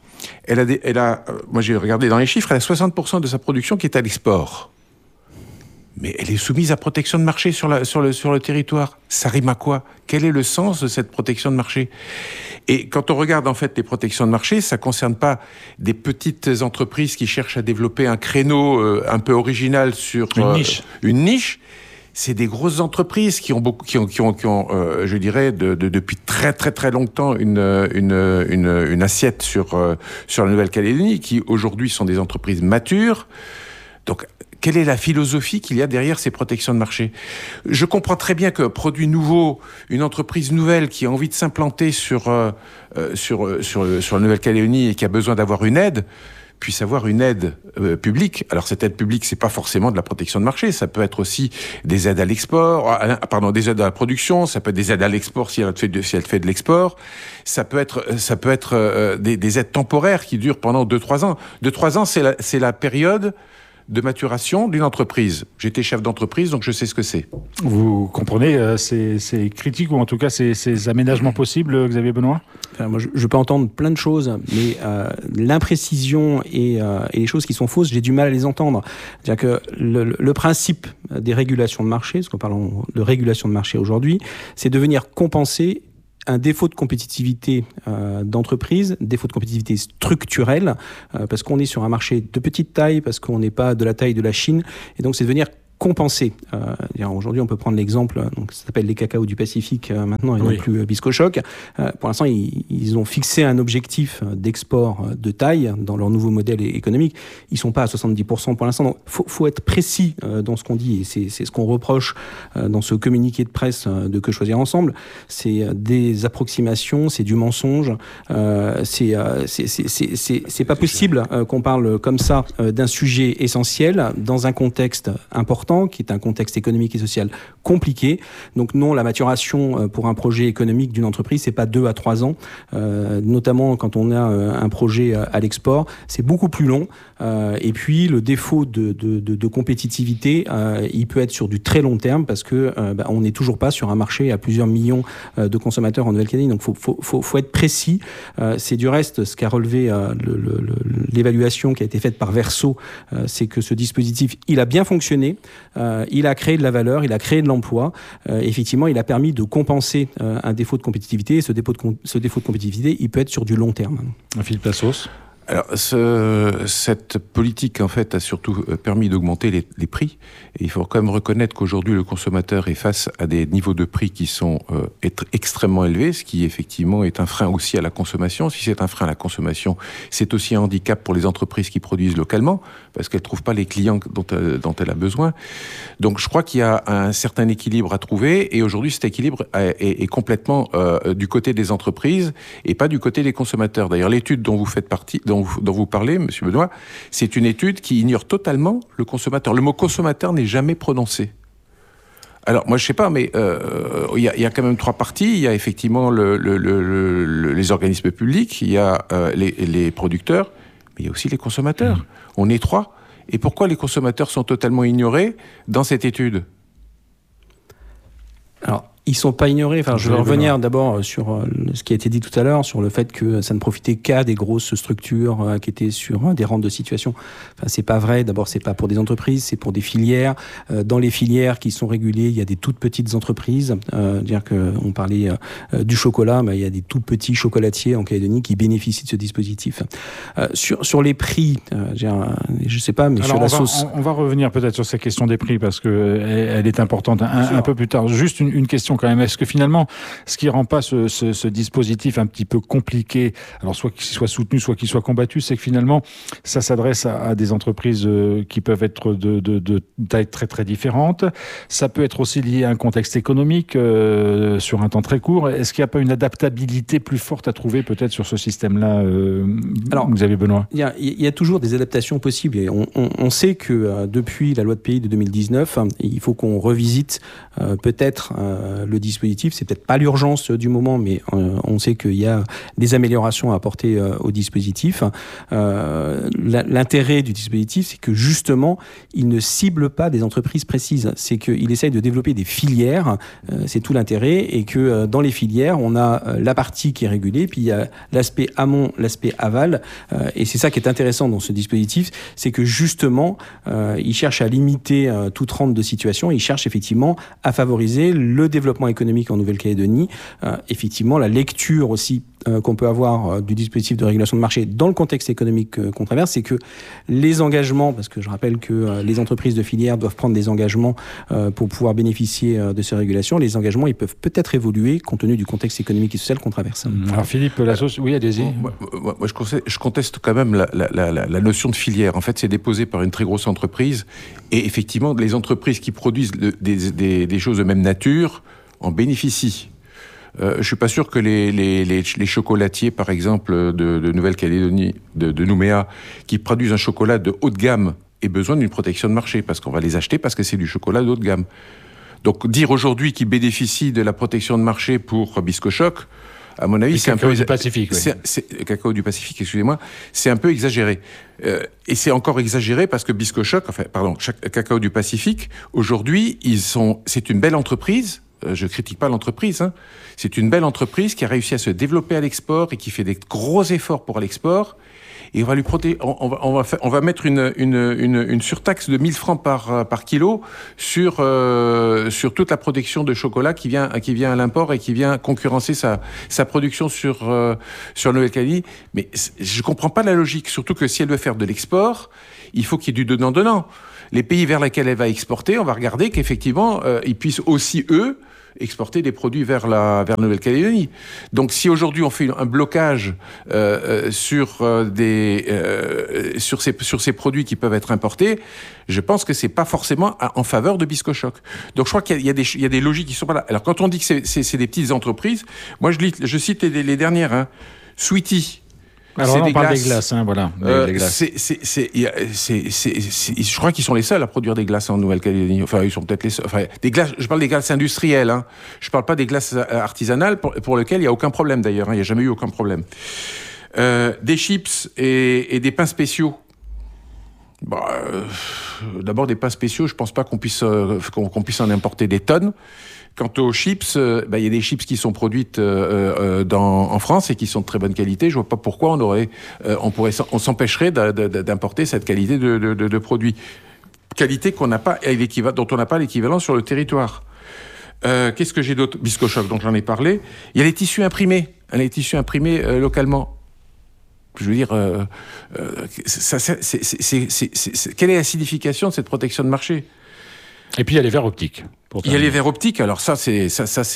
[SPEAKER 7] Moi j'ai regardé dans les chiffres, elle a 60% de sa production qui est à l'export. Mais elle est soumise à protection de marché sur le territoire. Ça rime à quoi ? Quel est le sens de cette protection de marché ? Et quand on regarde en fait les protections de marché, ça concerne pas des petites entreprises qui cherchent à développer un créneau un peu original sur une niche. C'est des grosses entreprises qui ont je dirais, depuis très très très longtemps une assiette sur la Nouvelle-Calédonie, qui aujourd'hui sont des entreprises matures. Donc, quelle est la philosophie qu'il y a derrière ces protections de marché ? Je comprends très bien qu'un produit nouveau, une entreprise nouvelle qui a envie de s'implanter sur la Nouvelle-Calédonie et qui a besoin d'avoir une aide, puisse avoir une aide publique. Alors cette aide publique, c'est pas forcément de la protection de marché, ça peut être aussi des aides à l'export, des aides à la production, ça peut être des aides à l'export si elle fait de l'export, ça peut être des aides temporaires qui durent pendant 2-3 ans. 2-3 ans, c'est la période de maturation d'une entreprise. J'étais chef d'entreprise, donc je sais ce que c'est.
[SPEAKER 3] Vous comprenez ces critiques, ou en tout cas ces aménagements possibles, Xavier Benoît ?
[SPEAKER 6] Moi, je peux entendre plein de choses, mais l'imprécision et les choses qui sont fausses, j'ai du mal à les entendre. C'est-à-dire que le principe des régulations de marché, parce qu'on parle de régulation de marché aujourd'hui, c'est de venir compenser un défaut de compétitivité d'entreprise, défaut de compétitivité structurelle, parce qu'on est sur un marché de petite taille, parce qu'on n'est pas de la taille de la Chine, et donc c'est de venir compenser. Aujourd'hui, on peut prendre l'exemple, donc ça s'appelle les cacao du Pacifique maintenant, et non plus Biscochoc. Pour l'instant, ils ont fixé un objectif d'export de taille dans leur nouveau modèle économique. Ils sont pas à 70% pour l'instant. Donc, faut être précis dans ce qu'on dit, et c'est ce qu'on reproche dans ce communiqué de presse de Que Choisir Ensemble. C'est des approximations, c'est du mensonge. C'est pas possible qu'on parle comme ça d'un sujet essentiel dans un contexte important, qui est un contexte économique et social compliqué. Donc non, la maturation pour un projet économique d'une entreprise, c'est pas 2 à 3 ans. Notamment quand on a un projet à l'export, c'est beaucoup plus long. Et puis le défaut de compétitivité, il peut être sur du très long terme, parce que on n'est toujours pas sur un marché à plusieurs millions de consommateurs en Nouvelle-Calédonie. Donc faut être précis. C'est du reste ce qu'a relevé l'évaluation qui a été faite par Verso, c'est que ce dispositif, il a bien fonctionné. Il a créé de la valeur, il a créé de l'emploi. Effectivement, il a permis de compenser un défaut de compétitivité. Et ce défaut de compétitivité, il peut être sur du long terme.
[SPEAKER 3] Philippe Lassos.
[SPEAKER 7] Alors, cette politique, en fait, a surtout permis d'augmenter les prix. Et il faut quand même reconnaître qu'aujourd'hui, le consommateur est face à des niveaux de prix qui sont extrêmement élevés, ce qui, effectivement, est un frein aussi à la consommation. Si c'est un frein à la consommation, c'est aussi un handicap pour les entreprises qui produisent localement, parce qu'elles ne trouvent pas les clients dont elle a besoin. Donc, je crois qu'il y a un certain équilibre à trouver. Et aujourd'hui, cet équilibre est complètement du côté des entreprises et pas du côté des consommateurs. D'ailleurs, l'étude dont vous faites partie, dont vous parlez, Monsieur Benoît, c'est une étude qui ignore totalement le consommateur. Le mot consommateur n'est jamais prononcé. Alors, moi, je sais pas, mais il y a quand même 3 parties. Il y a effectivement les organismes publics, il y a les producteurs, mais il y a aussi les consommateurs. On est 3. Et pourquoi les consommateurs sont totalement ignorés dans cette étude ?
[SPEAKER 6] Alors, ils sont pas ignorés. Enfin, je vais revenir d'abord sur ce qui a été dit tout à l'heure, sur le fait que ça ne profitait qu'à des grosses structures qui étaient sur des rentes de situation. Enfin, c'est pas vrai. D'abord, c'est pas pour des entreprises, c'est pour des filières. Dans les filières qui sont régulées, il y a des toutes petites entreprises. Dire que on parlait du chocolat, mais il y a des tout petits chocolatiers en Calédonie qui bénéficient de ce dispositif. Sur les prix, je sais pas, mais
[SPEAKER 3] alors
[SPEAKER 6] sur la sauce.
[SPEAKER 3] On va revenir peut-être sur cette question des prix, parce que elle est importante un peu plus tard. Juste une question quand même. Est-ce que finalement, ce qui rend pas ce dispositif un petit peu compliqué, alors soit qu'il soit soutenu, soit qu'il soit combattu, c'est que finalement, ça s'adresse à des entreprises qui peuvent être de taille très très différentes. Ça peut être aussi lié à un contexte économique sur un temps très court. Est-ce qu'il n'y a pas une adaptabilité plus forte à trouver peut-être sur ce système-là, Xavier Benoît ?
[SPEAKER 6] Il y a toujours des adaptations possibles. Et on sait que depuis la loi de pays de 2019, il faut qu'on revisite peut-être le dispositif. C'est peut-être pas l'urgence du moment, mais on sait qu'il y a des améliorations à apporter au dispositif. L'intérêt du dispositif, c'est que justement, il ne cible pas des entreprises précises. C'est qu'il essaye de développer des filières. C'est tout l'intérêt. Et que dans les filières, on a la partie qui est régulée, puis il y a l'aspect amont, l'aspect aval. Et c'est ça qui est intéressant dans ce dispositif, c'est que justement, il cherche à limiter toute rente de situation. Il cherche effectivement à favoriser le développement économique en Nouvelle-Calédonie. Effectivement, la lecture aussi qu'on peut avoir du dispositif de régulation de marché dans le contexte économique qu'on traverse, c'est que les engagements, parce que je rappelle que les entreprises de filière doivent prendre des engagements pour pouvoir bénéficier de ces régulations, les engagements, ils peuvent peut-être évoluer compte tenu du contexte économique et social qu'on traverse.
[SPEAKER 3] Alors Philippe Lassos, oui, allez-y.
[SPEAKER 7] Moi, je conteste quand même la notion de filière. En fait, c'est déposé par une très grosse entreprise, et effectivement, les entreprises qui produisent des choses de même nature en bénéficient. Je suis pas sûr que les chocolatiers, par exemple, de Nouvelle-Calédonie, de Nouméa, qui produisent un chocolat de haut de gamme, aient besoin d'une protection de marché, parce qu'on va les acheter parce que c'est du chocolat de haut de gamme. Donc, dire aujourd'hui qu'ils bénéficient de la protection de marché pour Biscochoc, à mon avis,
[SPEAKER 3] c'est un peu du Pacifique.
[SPEAKER 7] Oui. Cacao du Pacifique, excusez-moi, c'est un peu exagéré. Et c'est encore exagéré parce que Biscochoc, Cacao du Pacifique, aujourd'hui, c'est une belle entreprise. Je critique pas l'entreprise. Hein. C'est une belle entreprise qui a réussi à se développer à l'export et qui fait des gros efforts pour l'export. Et on va lui on va mettre une surtaxe de 1000 francs par kilo sur toute la production de chocolat qui vient à l'import et qui vient concurrencer sa production sur Nouvelle-Calédonie. Mais je comprends pas la logique, surtout que si elle veut faire de l'export, il faut qu'il y ait du donnant-donnant. Les pays vers lesquels elle va exporter, on va regarder qu'effectivement, ils puissent aussi, eux, exporter des produits vers Nouvelle-Calédonie. Donc, si aujourd'hui on fait un blocage sur ces produits qui peuvent être importés, je pense que c'est pas forcément en faveur de Biscochoc. Donc, je crois qu'il y a des logiques qui sont pas là. Alors, quand on dit que c'est des petites entreprises, moi je cite les dernières. Hein. Sweetie.
[SPEAKER 3] Alors là, on parle des glaces, hein, voilà.
[SPEAKER 7] Les glaces. Je crois qu'ils sont les seuls à produire des glaces en Nouvelle-Calédonie. Enfin, ils sont peut-être les seuls. Enfin, des glaces. Je parle des glaces industrielles. Hein. Je parle pas des glaces artisanales pour lesquelles il y a aucun problème d'ailleurs. Hein. Il y a jamais eu aucun problème. Des chips et des pains spéciaux. D'abord des pains spéciaux. Je pense pas qu'on puisse en importer des tonnes. Quant aux chips, il y a des chips qui sont produites en France et qui sont de très bonne qualité. Je vois pas pourquoi on s'empêcherait d'importer cette qualité de produits. Qualité qu'on n'a pas, dont on n'a pas l'équivalent sur le territoire. Qu'est-ce que j'ai d'autre? Biscochoc, dont j'en ai parlé. Il y a les tissus imprimés. Les tissus imprimés localement. Je veux dire, quelle est la signification de cette protection de marché?
[SPEAKER 3] Et puis il y a les verres optiques.
[SPEAKER 7] Il y a les verres optiques. Alors ça c'est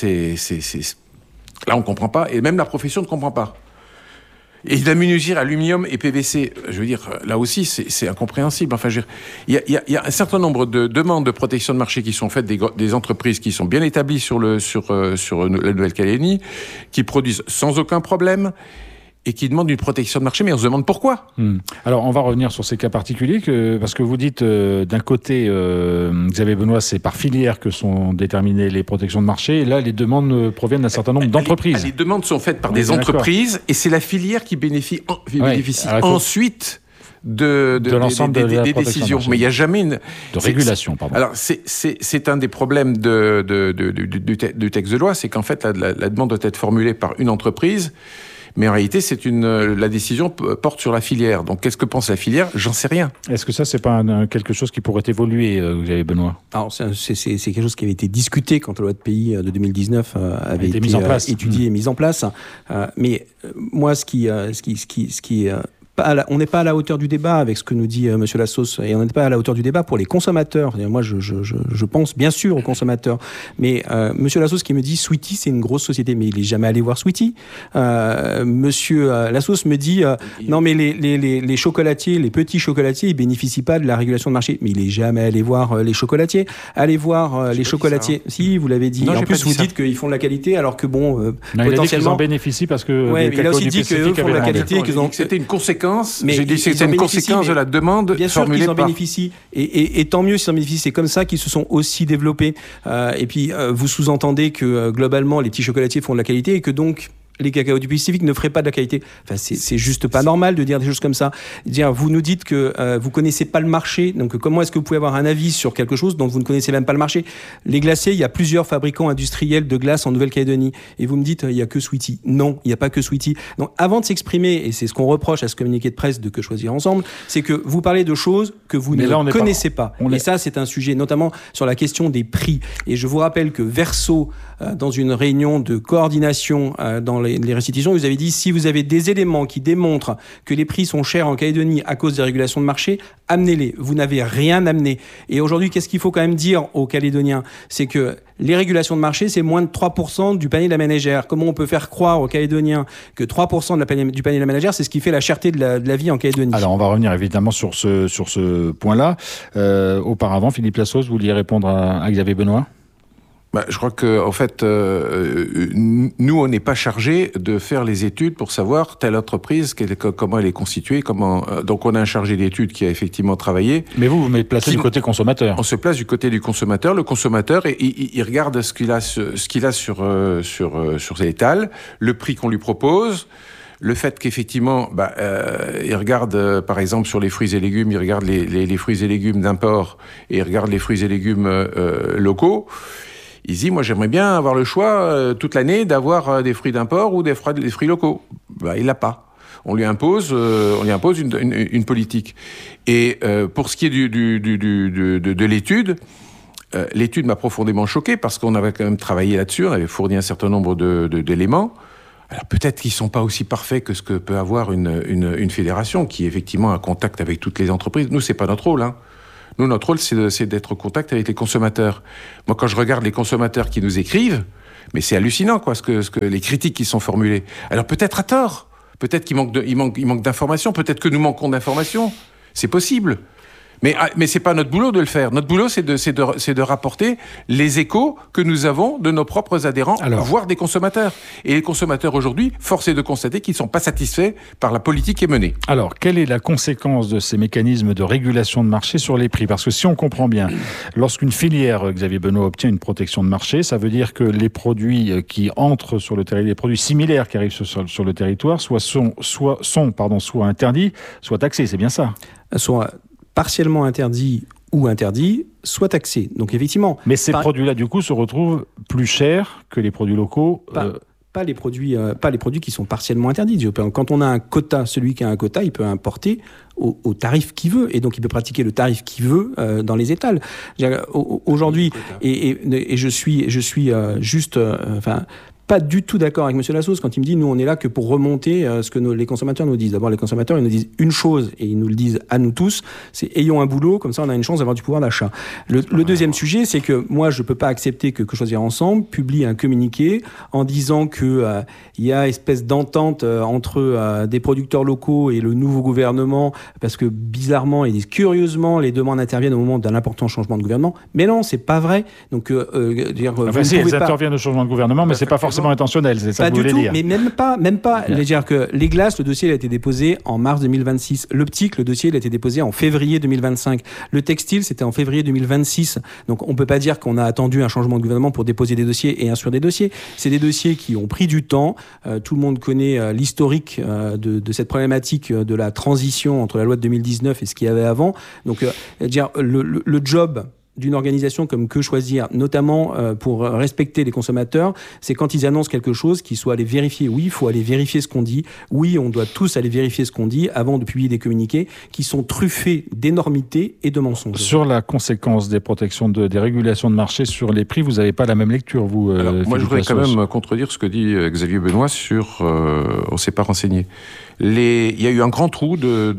[SPEAKER 7] là on comprend pas, et même la profession ne comprend pas. Et la menuiserie aluminium et PVC, je veux dire, là aussi c'est incompréhensible. Enfin, il y a un certain nombre de demandes de protection de marché qui sont faites des entreprises qui sont bien établies sur la Nouvelle-Calédonie, qui produisent sans aucun problème. Et qui demandent une protection de marché, mais on se demande pourquoi.
[SPEAKER 3] Alors, on va revenir sur ces cas particuliers, parce que vous dites, d'un côté, Xavier Benoît, c'est par filière que sont déterminées les protections de marché, et là, les demandes proviennent d'un certain nombre d'entreprises.
[SPEAKER 7] Les demandes sont faites par des entreprises, et c'est la filière qui bénéficie ensuite de l'ensemble des décisions. Mais il n'y a jamais de
[SPEAKER 3] régulation, pardon. Alors,
[SPEAKER 7] c'est un des problèmes du texte de loi, c'est qu'en fait, la demande doit être formulée par une entreprise. Mais en réalité, la décision porte sur la filière. Donc, qu'est-ce que pense la filière? J'en sais rien.
[SPEAKER 3] Est-ce que ça, c'est pas quelque chose qui pourrait évoluer, Xavier Benoît?
[SPEAKER 6] Alors, c'est quelque chose qui avait été discuté quand la loi de pays de 2019 avait été mise en place, étudiée et mise en place. Mais moi, on n'est pas à la hauteur du débat avec ce que nous dit Monsieur Lassos, et on n'est pas à la hauteur du débat pour les consommateurs. Moi, je pense bien sûr aux consommateurs, mais Monsieur Lassos qui me dit Sweetie, c'est une grosse société, mais il est jamais allé voir Sweetie. Monsieur Lassos me dit non, mais les chocolatiers, les petits chocolatiers, ils bénéficient pas de la régulation de marché, mais il est jamais allé voir les chocolatiers. Allez voir les chocolatiers. Si, vous l'avez dit.
[SPEAKER 7] Non,
[SPEAKER 6] en plus, vous dites qu'ils font de la qualité, alors que bon, potentiellement,
[SPEAKER 3] ils en bénéficient parce que.
[SPEAKER 6] Ouais, il a aussi dit qu'eux font de la qualité,
[SPEAKER 7] c'était une conséquence.
[SPEAKER 6] Mais
[SPEAKER 7] j'ai dit que c'était une conséquence de la demande
[SPEAKER 6] bien sûr
[SPEAKER 7] formulée
[SPEAKER 6] qu'ils en bénéficient et tant mieux s'ils en bénéficient. C'est comme ça qu'ils se sont aussi développés. Et puis vous sous-entendez que globalement les petits chocolatiers font de la qualité et que donc les cacao du Pacifique ne feraient pas de la qualité. Enfin, c'est juste pas normal de dire des choses comme ça. Vous nous dites que vous connaissez pas le marché, donc comment est-ce que vous pouvez avoir un avis sur quelque chose dont vous ne connaissez même pas le marché? Les glaciers, il y a plusieurs fabricants industriels de glace en Nouvelle-Calédonie, et vous me dites il y a que Sweetie. Non, il n'y a pas que Sweetie. Donc, avant de s'exprimer, et c'est ce qu'on reproche à ce communiqué de presse de Que Choisir Ensemble, c'est que vous parlez de choses que vous ne connaissez pas. Et ça, c'est un sujet, notamment sur la question des prix. Et je vous rappelle que Verso, dans une réunion de coordination dans les restitutions, vous avez dit si vous avez des éléments qui démontrent que les prix sont chers en Calédonie à cause des régulations de marché, amenez-les. Vous n'avez rien amené. Et aujourd'hui, qu'est-ce qu'il faut quand même dire aux Calédoniens? C'est que les régulations de marché, c'est moins de 3% du panier de la ménagère. Comment on peut faire croire aux Calédoniens que 3% du panier de la ménagère, c'est ce qui fait la cherté de la vie en Calédonie?
[SPEAKER 3] Alors, on va revenir évidemment sur ce point-là. Auparavant, Philippe Lassos, vous vouliez répondre à Xavier Benoît?
[SPEAKER 7] Je crois que, en fait, nous, on n'est pas chargé de faire les études pour savoir telle entreprise, comment elle est constituée, donc on a un chargé d'études qui a effectivement travaillé.
[SPEAKER 3] Mais vous mettez placé du côté consommateur.
[SPEAKER 7] On se place du côté du consommateur. Le consommateur, il regarde ce qu'il a sur l'étal, le prix qu'on lui propose. Le fait qu'effectivement, il regarde, par exemple, sur les fruits et légumes, il regarde les fruits et légumes d'import et il regarde les fruits et légumes locaux. Il dit, moi, j'aimerais bien avoir le choix toute l'année d'avoir des fruits d'import ou des fruits locaux. Il l'a pas. On lui impose une politique. Et pour ce qui est de l'étude, l'étude m'a profondément choqué parce qu'on avait quand même travaillé là-dessus, on avait fourni un certain nombre d'éléments. Alors peut-être qu'ils sont pas aussi parfaits que ce que peut avoir une fédération qui est effectivement en contact avec toutes les entreprises. Nous, c'est pas notre rôle, hein. Nous, notre rôle, c'est d'être en contact avec les consommateurs. Moi, quand je regarde les consommateurs qui nous écrivent, mais c'est hallucinant, quoi, ce que les critiques qui sont formulées. Alors peut-être à tort, peut-être qu'il manque d'informations, peut-être que nous manquons d'informations. C'est possible. Mais c'est pas notre boulot de le faire. Notre boulot, c'est de rapporter les échos que nous avons de nos propres adhérents, voire des consommateurs. Et les consommateurs aujourd'hui, force est de constater qu'ils ne sont pas satisfaits par la politique qui est menée.
[SPEAKER 3] Alors, quelle est la conséquence de ces mécanismes de régulation de marché sur les prix ? Parce que si on comprend bien, lorsqu'une filière, Xavier Benoît, obtient une protection de marché, ça veut dire que les produits qui entrent sur le territoire, les produits similaires qui arrivent sur le territoire, soit interdits, soit taxés. C'est bien ça ?
[SPEAKER 6] Soit partiellement interdit ou interdit, soit taxé. Donc effectivement.
[SPEAKER 3] Mais ces produits-là, du coup, se retrouvent plus chers que les produits locaux.
[SPEAKER 6] Pas les produits qui sont partiellement interdits. Quand on a un quota, celui qui a un quota, il peut importer au tarif qu'il veut, et donc il peut pratiquer le tarif qu'il veut dans les étals. Aujourd'hui, et je suis juste, pas du tout d'accord avec M. Lassos quand il me dit nous on est là que pour remonter ce que les consommateurs nous disent. D'abord les consommateurs ils nous disent une chose et ils nous le disent à nous tous, c'est ayons un boulot, comme ça on a une chance d'avoir du pouvoir d'achat. Le deuxième sujet, c'est que moi je peux pas accepter que Choisir Ensemble publie un communiqué en disant que il y a espèce d'entente entre des producteurs locaux et le nouveau gouvernement parce que bizarrement et curieusement les demandes interviennent au moment d'un important changement de gouvernement. Mais non, c'est pas vrai. Donc
[SPEAKER 3] ils interviennent au changement de gouvernement, mais c'est pas forcément intentionnel, c'est ça que vous voulez dire.
[SPEAKER 6] Mais même pas. Je veux dire que les glaces, le dossier a été déposé en mars 2026. L'optique, le dossier, il a été déposé en février 2025. Le textile, c'était en février 2026. Donc, on peut pas dire qu'on a attendu un changement de gouvernement pour déposer des dossiers et instruire des dossiers. C'est des dossiers qui ont pris du temps. Tout le monde connaît l'historique de cette problématique de la transition entre la loi de 2019 et ce qu'il y avait avant. Donc, le job d'une organisation comme Que Choisir, notamment pour respecter les consommateurs, c'est quand ils annoncent quelque chose, qu'ils soient allés vérifier. Oui, il faut aller vérifier ce qu'on dit. Oui, on doit tous aller vérifier ce qu'on dit avant de publier des communiqués qui sont truffés d'énormités et de mensonges.
[SPEAKER 3] Sur la conséquence des protections des régulations de marché sur les prix, vous n'avez pas la même lecture, vous
[SPEAKER 7] Alors, moi, je voudrais quand même contredire ce que dit Xavier Benoît sur on ne s'est pas renseigné. Il y a eu un grand trou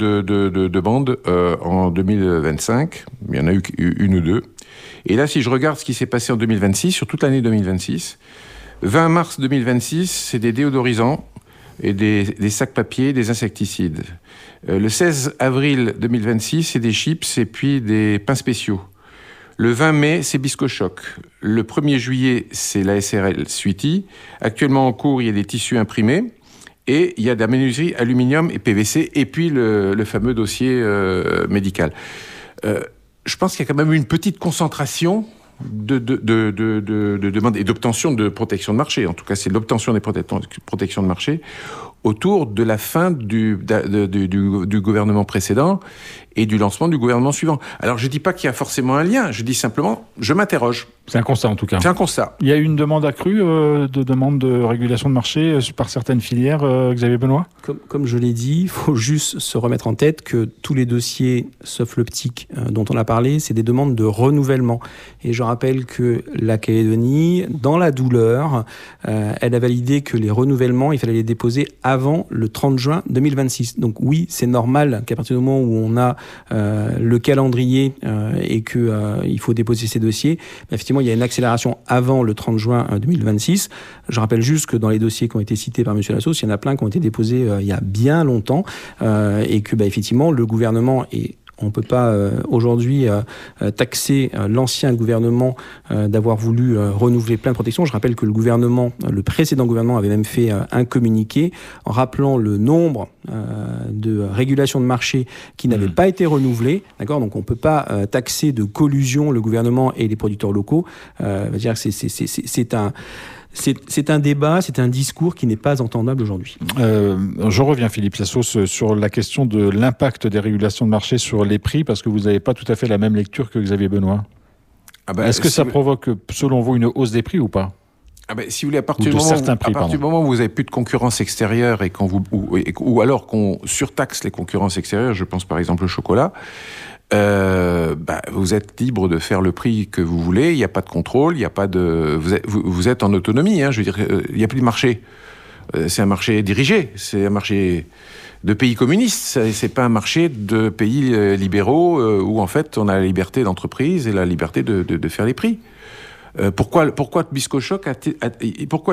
[SPEAKER 7] de bandes en 2025. Il y en a eu une ou deux. Et là, si je regarde ce qui s'est passé en 2026, sur toute l'année 2026, 20 mars 2026, c'est des déodorisants et des sacs papier, des insecticides. Le 16 avril 2026, c'est des chips et puis des pains spéciaux. Le 20 mai, c'est Biscochoc. Le 1er juillet, c'est la SRL Sweetie. Actuellement en cours, il y a des tissus imprimés. Et il y a de la menuiserie aluminium et PVC, et puis le fameux dossier médical. Je pense qu'il y a quand même une petite concentration de demandes et d'obtention de protection de marché. En tout cas, c'est l'obtention des protections de marché autour de la fin du gouvernement précédent et du lancement du gouvernement suivant. Alors, je ne dis pas qu'il y a forcément un lien, je dis simplement, je m'interroge.
[SPEAKER 3] C'est un constat en tout cas.
[SPEAKER 7] C'est un constat.
[SPEAKER 3] Il y a eu une demande accrue de demande de régulation de marché par certaines filières, Xavier Benoît ?
[SPEAKER 6] Comme je l'ai dit, il faut juste se remettre en tête que tous les dossiers, sauf l'optique dont on a parlé, c'est des demandes de renouvellement. Et je rappelle que la Calédonie, dans la douleur, elle a validé que les renouvellements, il fallait les déposer avant le 30 juin 2026. Donc oui, c'est normal qu'à partir du moment où on a le calendrier et qu'il faut déposer ces dossiers, effectivement, il y a une accélération avant le 30 juin 2026. Je rappelle juste que dans les dossiers qui ont été cités par M. Lassos, il y en a plein qui ont été déposés il y a bien longtemps et que effectivement, le gouvernement est On peut pas aujourd'hui taxer l'ancien gouvernement d'avoir voulu renouveler plein de protections. Je rappelle que le précédent gouvernement avait même fait un communiqué en rappelant le nombre de régulations de marché qui n'avaient pas été renouvelées. D'accord ? Donc on peut pas taxer de collusion le gouvernement et les producteurs locaux. Dire que c'est un débat, c'est un discours qui n'est pas entendable aujourd'hui.
[SPEAKER 3] Je reviens, Philippe Lassos, sur la question de l'impact des régulations de marché sur les prix, parce que vous n'avez pas tout à fait la même lecture que Xavier Benoît. Est-ce que ça provoque, selon vous, une hausse des prix ou pas ?
[SPEAKER 7] Si vous voulez, à partir du moment où vous n'avez plus de concurrence extérieure et ou alors qu'on surtaxe les concurrences extérieures, je pense par exemple au chocolat, vous êtes libre de faire le prix que vous voulez, il n'y a pas de contrôle, il y a pas de, vous êtes en autonomie, je veux dire, il n'y a plus de marché. C'est un marché dirigé, c'est un marché de pays communistes, c'est pas un marché de pays libéraux où en fait on a la liberté d'entreprise et la liberté de faire les prix. Pourquoi Biscochoc pourquoi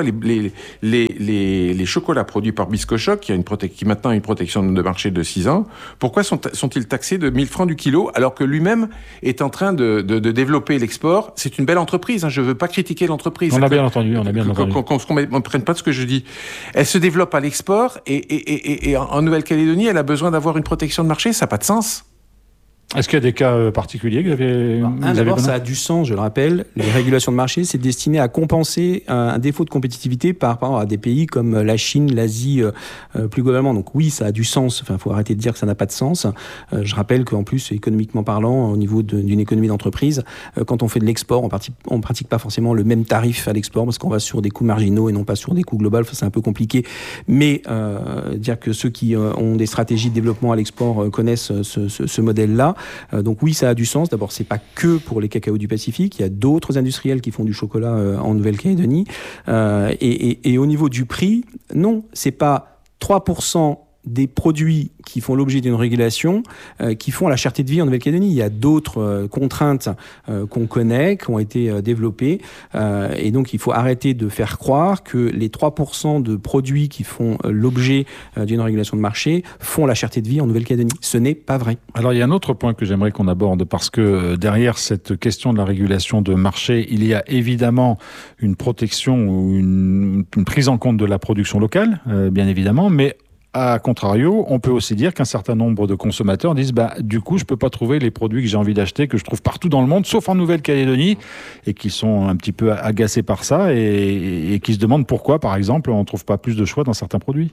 [SPEAKER 7] les chocolats produits par Biscochoc, qui maintenant a une protection de marché de 6 ans, pourquoi sont-ils taxés de 1000 francs du kilo alors que lui-même est en train de développer l'export? C'est une belle entreprise, je veux pas critiquer l'entreprise.
[SPEAKER 3] On a bien entendu.
[SPEAKER 7] Qu'on ne prenne pas de ce que je dis. Elle se développe à l'export et en Nouvelle-Calédonie, elle a besoin d'avoir une protection de marché, ça n'a pas de sens.
[SPEAKER 3] Est-ce qu'il y a des cas particuliers que vous avez...
[SPEAKER 6] D'abord, ça a du sens, je le rappelle. Les régulations de marché, c'est destiné à compenser un défaut de compétitivité par rapport à des pays comme la Chine, l'Asie, plus globalement. Donc oui, ça a du sens. Enfin, faut arrêter de dire que ça n'a pas de sens. Je rappelle qu'en plus, économiquement parlant, au niveau d'une économie d'entreprise, quand on fait de l'export, on pratique pas forcément le même tarif à l'export parce qu'on va sur des coûts marginaux et non pas sur des coûts globaux. Enfin, c'est un peu compliqué. Mais dire que ceux qui ont des stratégies de développement à l'export connaissent ce modèle-là. Donc oui, ça a du sens. D'abord, c'est pas que pour les cacao du Pacifique. Il y a d'autres industriels qui font du chocolat en Nouvelle-Calédonie. Et au niveau du prix, non, c'est pas 3% des produits qui font l'objet d'une régulation qui font la cherté de vie en Nouvelle-Calédonie. Il y a d'autres contraintes qu'on connaît, qui ont été développées. Et donc, il faut arrêter de faire croire que les 3% de produits qui font l'objet d'une régulation de marché font la cherté de vie en Nouvelle-Calédonie. Ce n'est pas vrai.
[SPEAKER 3] Alors, il y a un autre point que j'aimerais qu'on aborde, parce que derrière cette question de la régulation de marché, il y a évidemment une protection ou une prise en compte de la production locale, bien évidemment, mais à contrario, on peut aussi dire qu'un certain nombre de consommateurs disent du coup, je peux pas trouver les produits que j'ai envie d'acheter, que je trouve partout dans le monde, sauf en Nouvelle-Calédonie, et qui sont un petit peu agacés par ça et qui se demandent pourquoi, par exemple, on trouve pas plus de choix dans certains produits.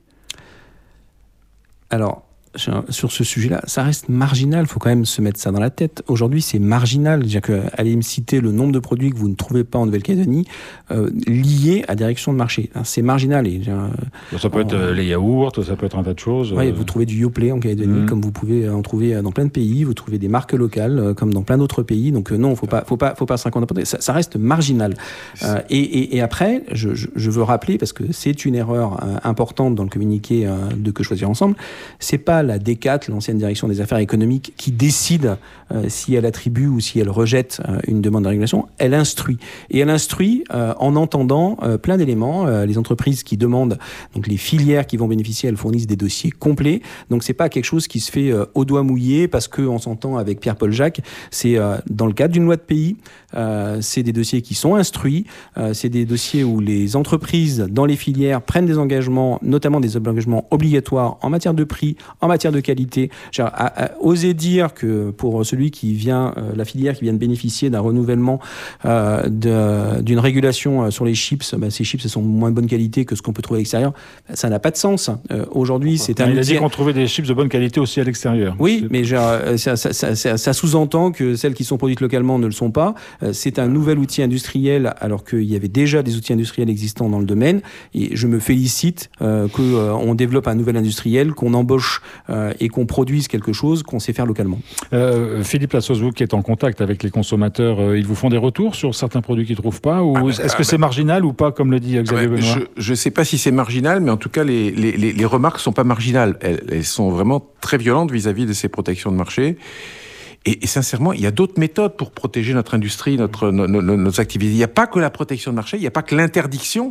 [SPEAKER 6] Alors, sur ce sujet-là, ça reste marginal. Il faut quand même se mettre ça dans la tête. Aujourd'hui, c'est marginal. C'est-à-dire que allez me citer le nombre de produits que vous ne trouvez pas en Nouvelle-Calédonie liés à des régulations de marché. C'est marginal. Et,
[SPEAKER 3] ça peut être les yaourts, ça peut être un tas de choses.
[SPEAKER 6] Oui, vous trouvez du Yoplait en Calédonie, comme vous pouvez en trouver dans plein de pays. Vous trouvez des marques locales, comme dans plein d'autres pays. Donc non, faut pas se raconter. Ça reste marginal. Et après, je veux rappeler, parce que c'est une erreur importante dans le communiqué de Que Choisir Ensemble, c'est pas la D4, l'ancienne direction des affaires économiques, qui décide si elle attribue ou si elle rejette une demande de régulation. Elle instruit. Et elle instruit en entendant plein d'éléments. Les entreprises qui demandent, donc les filières qui vont bénéficier, elles fournissent des dossiers complets. Donc c'est pas quelque chose qui se fait au doigt mouillé parce qu'on s'entend avec Pierre-Paul Jacques. C'est dans le cadre d'une loi de pays. C'est des dossiers qui sont instruits. C'est des dossiers où les entreprises dans les filières prennent des engagements, notamment des engagements obligatoires en matière de prix, en matière de qualité. Oser dire que pour celui qui vient, la filière qui vient de bénéficier d'un renouvellement d'une régulation sur les chips, ces chips sont de moins bonne qualité que ce qu'on peut trouver à l'extérieur, ça n'a pas de sens. Aujourd'hui, c'est un outil...
[SPEAKER 3] Il a dit qu'on trouvait des chips de bonne qualité aussi à l'extérieur.
[SPEAKER 6] Oui, mais ça sous-entend que celles qui sont produites localement ne le sont pas. C'est un nouvel outil industriel alors qu'il y avait déjà des outils industriels existants dans le domaine. Et je me félicite qu'on développe un nouvel industriel, qu'on embauche et qu'on produise quelque chose qu'on sait faire localement.
[SPEAKER 3] Philippe Lassos, vous qui êtes en contact avec les consommateurs, ils vous font des retours sur certains produits qu'ils ne trouvent pas, ou est-ce que c'est marginal ou pas, comme le dit Xavier Benoît?
[SPEAKER 7] Je ne sais pas si c'est marginal, mais en tout cas, les remarques ne sont pas marginales. Elles sont vraiment très violentes vis-à-vis de ces protections de marché. Et sincèrement, il y a d'autres méthodes pour protéger notre industrie, nos activités. Il n'y a pas que la protection de marché, il n'y a pas que l'interdiction.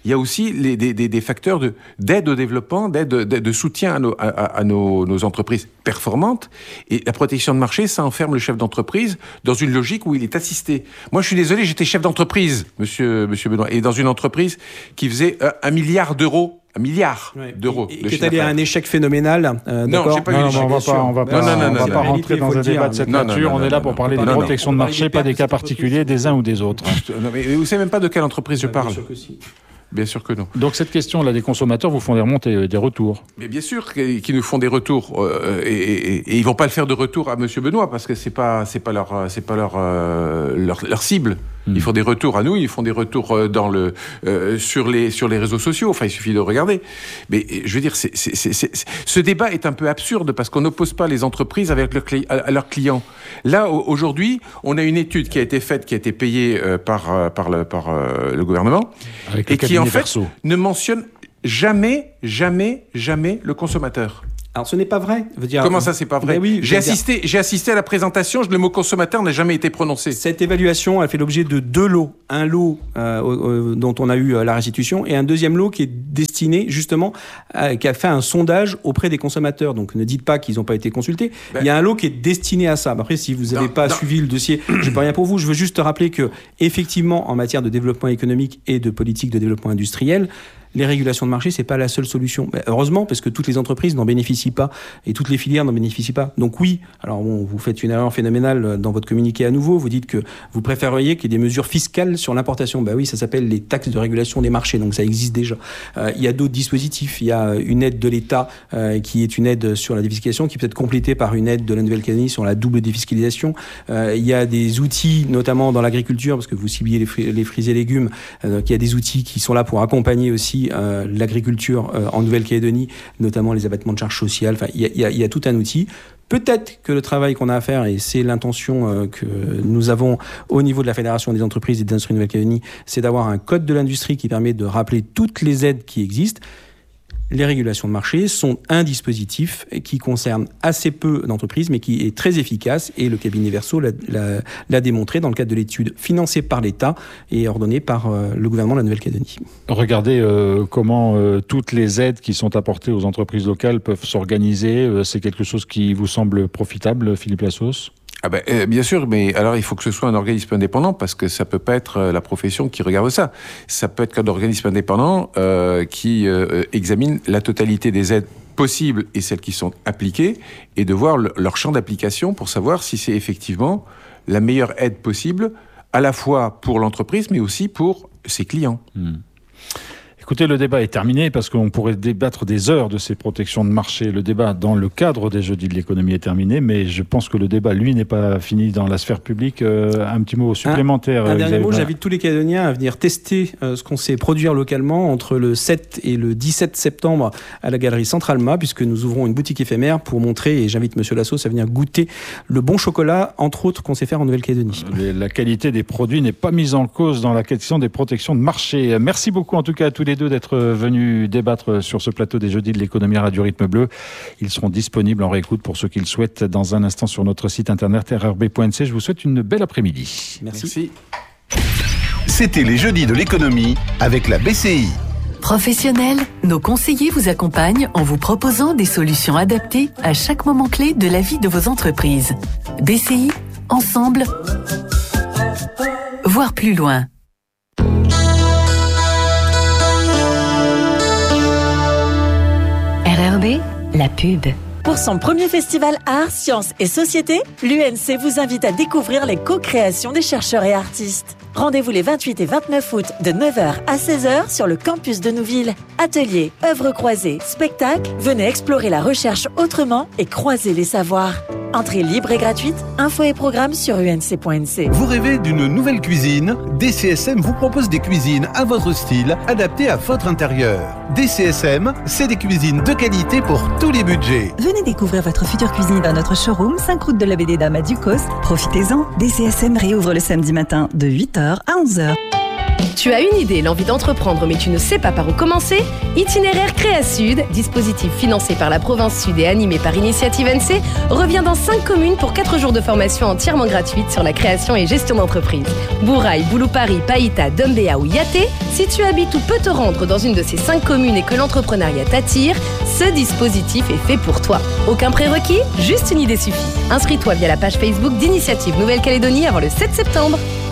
[SPEAKER 7] il y a aussi des facteurs d'aide au développement, de soutien à nos entreprises performantes. Et la protection de marché, ça enferme le chef d'entreprise dans une logique où il est assisté. Moi, je suis désolé, j'étais chef d'entreprise, monsieur Benoît, et dans une entreprise qui faisait 1 milliard d'euros. 1 milliard d'euros.
[SPEAKER 6] Et qui est allé à un échec phénoménal.
[SPEAKER 7] Non, j'ai pas eu d'échec.
[SPEAKER 3] On va pas rentrer dans un débat de cette nature. On est là pour parler des protections de marché, pas des cas particuliers des uns ou des autres.
[SPEAKER 7] Non, mais vous savez même pas de quelle entreprise je parle. Bien sûr que non.
[SPEAKER 3] Donc cette question-là des consommateurs vous font des remontées, des retours.
[SPEAKER 7] Mais bien sûr qu'ils nous font des retours et ils vont pas le faire de retour à Monsieur Benoît parce que c'est pas leur cible. Ils font des retours à nous, ils font des retours sur les réseaux sociaux. Enfin, il suffit de regarder. Mais je veux dire, ce débat est un peu absurde parce qu'on n'oppose pas les entreprises avec leurs clients. Là, aujourd'hui, on a une étude qui a été faite, qui a été payée par le gouvernement avec et qui en fait ne mentionne jamais le consommateur.
[SPEAKER 6] Alors ce n'est pas vrai.
[SPEAKER 7] Comment ça, c'est pas vrai? Oui, j'ai assisté à la présentation, le mot consommateur n'a jamais été prononcé.
[SPEAKER 6] Cette évaluation a fait l'objet de 2 lots. Un lot dont on a eu la restitution et un deuxième lot qui est destiné justement, qui a fait un sondage auprès des consommateurs. Donc ne dites pas qu'ils n'ont pas été consultés. Il y a un lot qui est destiné à ça. Après, si vous n'avez pas suivi le dossier, je peux rien pour vous. Je veux juste te rappeler que effectivement, en matière de développement économique et de politique de développement industriel, les régulations de marché, c'est pas la seule solution. Mais heureusement, parce que toutes les entreprises n'en bénéficient pas et toutes les filières n'en bénéficient pas. Donc oui, alors bon, vous faites une erreur phénoménale dans votre communiqué à nouveau. Vous dites que vous préféreriez qu'il y ait des mesures fiscales sur l'importation. Bah oui, ça s'appelle les taxes de régulation des marchés, donc ça existe déjà. Il y a d'autres dispositifs. Il y a une aide de l'État qui est une aide sur la défiscalisation, qui peut être complétée par une aide de la Nouvelle-Calédonie sur la double défiscalisation. Il y a des outils, notamment dans l'agriculture, parce que vous cibliez les fruits et légumes. Il y a des outils qui sont là pour accompagner aussi l'agriculture en Nouvelle-Calédonie, notamment les abattements de charges sociales. Enfin, il y a tout un outil. Peut-être que le travail qu'on a à faire, et c'est l'intention que nous avons au niveau de la Fédération des entreprises et des industries de Nouvelle-Calédonie, c'est d'avoir un code de l'industrie qui permet de rappeler toutes les aides qui existent. Les régulations de marché sont un dispositif qui concerne assez peu d'entreprises, mais qui est très efficace, et le cabinet Verso l'a démontré dans le cadre de l'étude financée par l'État et ordonnée par le gouvernement de la Nouvelle-Calédonie.
[SPEAKER 3] Regardez comment toutes les aides qui sont apportées aux entreprises locales peuvent s'organiser. C'est quelque chose qui vous semble profitable, Philippe Lassos ?
[SPEAKER 7] Bien sûr, mais alors il faut que ce soit un organisme indépendant parce que ça peut pas être la profession qui regarde ça. Ça peut être qu'un organisme indépendant qui examine la totalité des aides possibles et celles qui sont appliquées et de voir leur champ d'application pour savoir si c'est effectivement la meilleure aide possible à la fois pour l'entreprise mais aussi pour ses clients.
[SPEAKER 3] Écoutez, le débat est terminé parce qu'on pourrait débattre des heures de ces protections de marché. Le débat dans le cadre des Jeudis de l'économie est terminé, mais je pense que le débat, lui, n'est pas fini dans la sphère publique. Un petit mot supplémentaire.
[SPEAKER 6] Un dernier mot, j'invite tous les Calédoniens à venir tester ce qu'on sait produire localement entre le 7 et le 17 septembre à la galerie Centralma, puisque nous ouvrons une boutique éphémère pour montrer, et j'invite Monsieur Lassos à venir goûter le bon chocolat, entre autres, qu'on sait faire en Nouvelle-Calédonie.
[SPEAKER 3] La qualité des produits n'est pas mise en cause dans la question des protections de marché. Merci beaucoup en tout cas à tous les deux d'être venus débattre sur ce plateau des Jeudis de l'économie Radio Rythme Bleu. Ils seront disponibles en réécoute pour ceux qui le souhaitent dans un instant sur notre site internet rrb.nc. Je vous souhaite une belle après-midi.
[SPEAKER 6] Merci.
[SPEAKER 11] C'était les Jeudis de l'économie avec la BCI.
[SPEAKER 8] Professionnels, nos conseillers vous accompagnent en vous proposant des solutions adaptées à chaque moment clé de la vie de vos entreprises. BCI, ensemble, voir plus loin.
[SPEAKER 13] RRB, la pub.
[SPEAKER 9] Pour son premier festival Arts, Sciences et Société, l'UNC vous invite à découvrir les co-créations des chercheurs et artistes. Rendez-vous les 28 et 29 août de 9h à 16h sur le campus de Nouville. Ateliers, œuvres croisées, spectacles, venez explorer la recherche autrement et croiser les savoirs. Entrée libre et gratuite, infos et programmes sur unc.nc.
[SPEAKER 11] Vous rêvez d'une nouvelle cuisine? DCSM vous propose des cuisines à votre style, adaptées à votre intérieur. DCSM, c'est des cuisines de qualité pour tous les budgets.
[SPEAKER 10] Venez découvrir votre future cuisine dans notre showroom 5 route de la BD Dames à Ducos. Profitez-en, DCSM réouvre le samedi matin de 8h à 11h.
[SPEAKER 22] Tu as une idée, l'envie d'entreprendre, mais tu ne sais pas par où commencer? Itinéraire Créa Sud, dispositif financé par la province Sud et animé par Initiative NC, revient dans 5 communes pour 4 jours de formation entièrement gratuite sur la création et gestion d'entreprise. Bourail, Boulou-Paris, Païta, Dombéa ou Yaté, si tu habites ou peux te rendre dans une de ces 5 communes et que l'entrepreneuriat t'attire, ce dispositif est fait pour toi. Aucun prérequis, juste une idée suffit. Inscris-toi via la page Facebook d'Initiative Nouvelle-Calédonie avant le 7 septembre.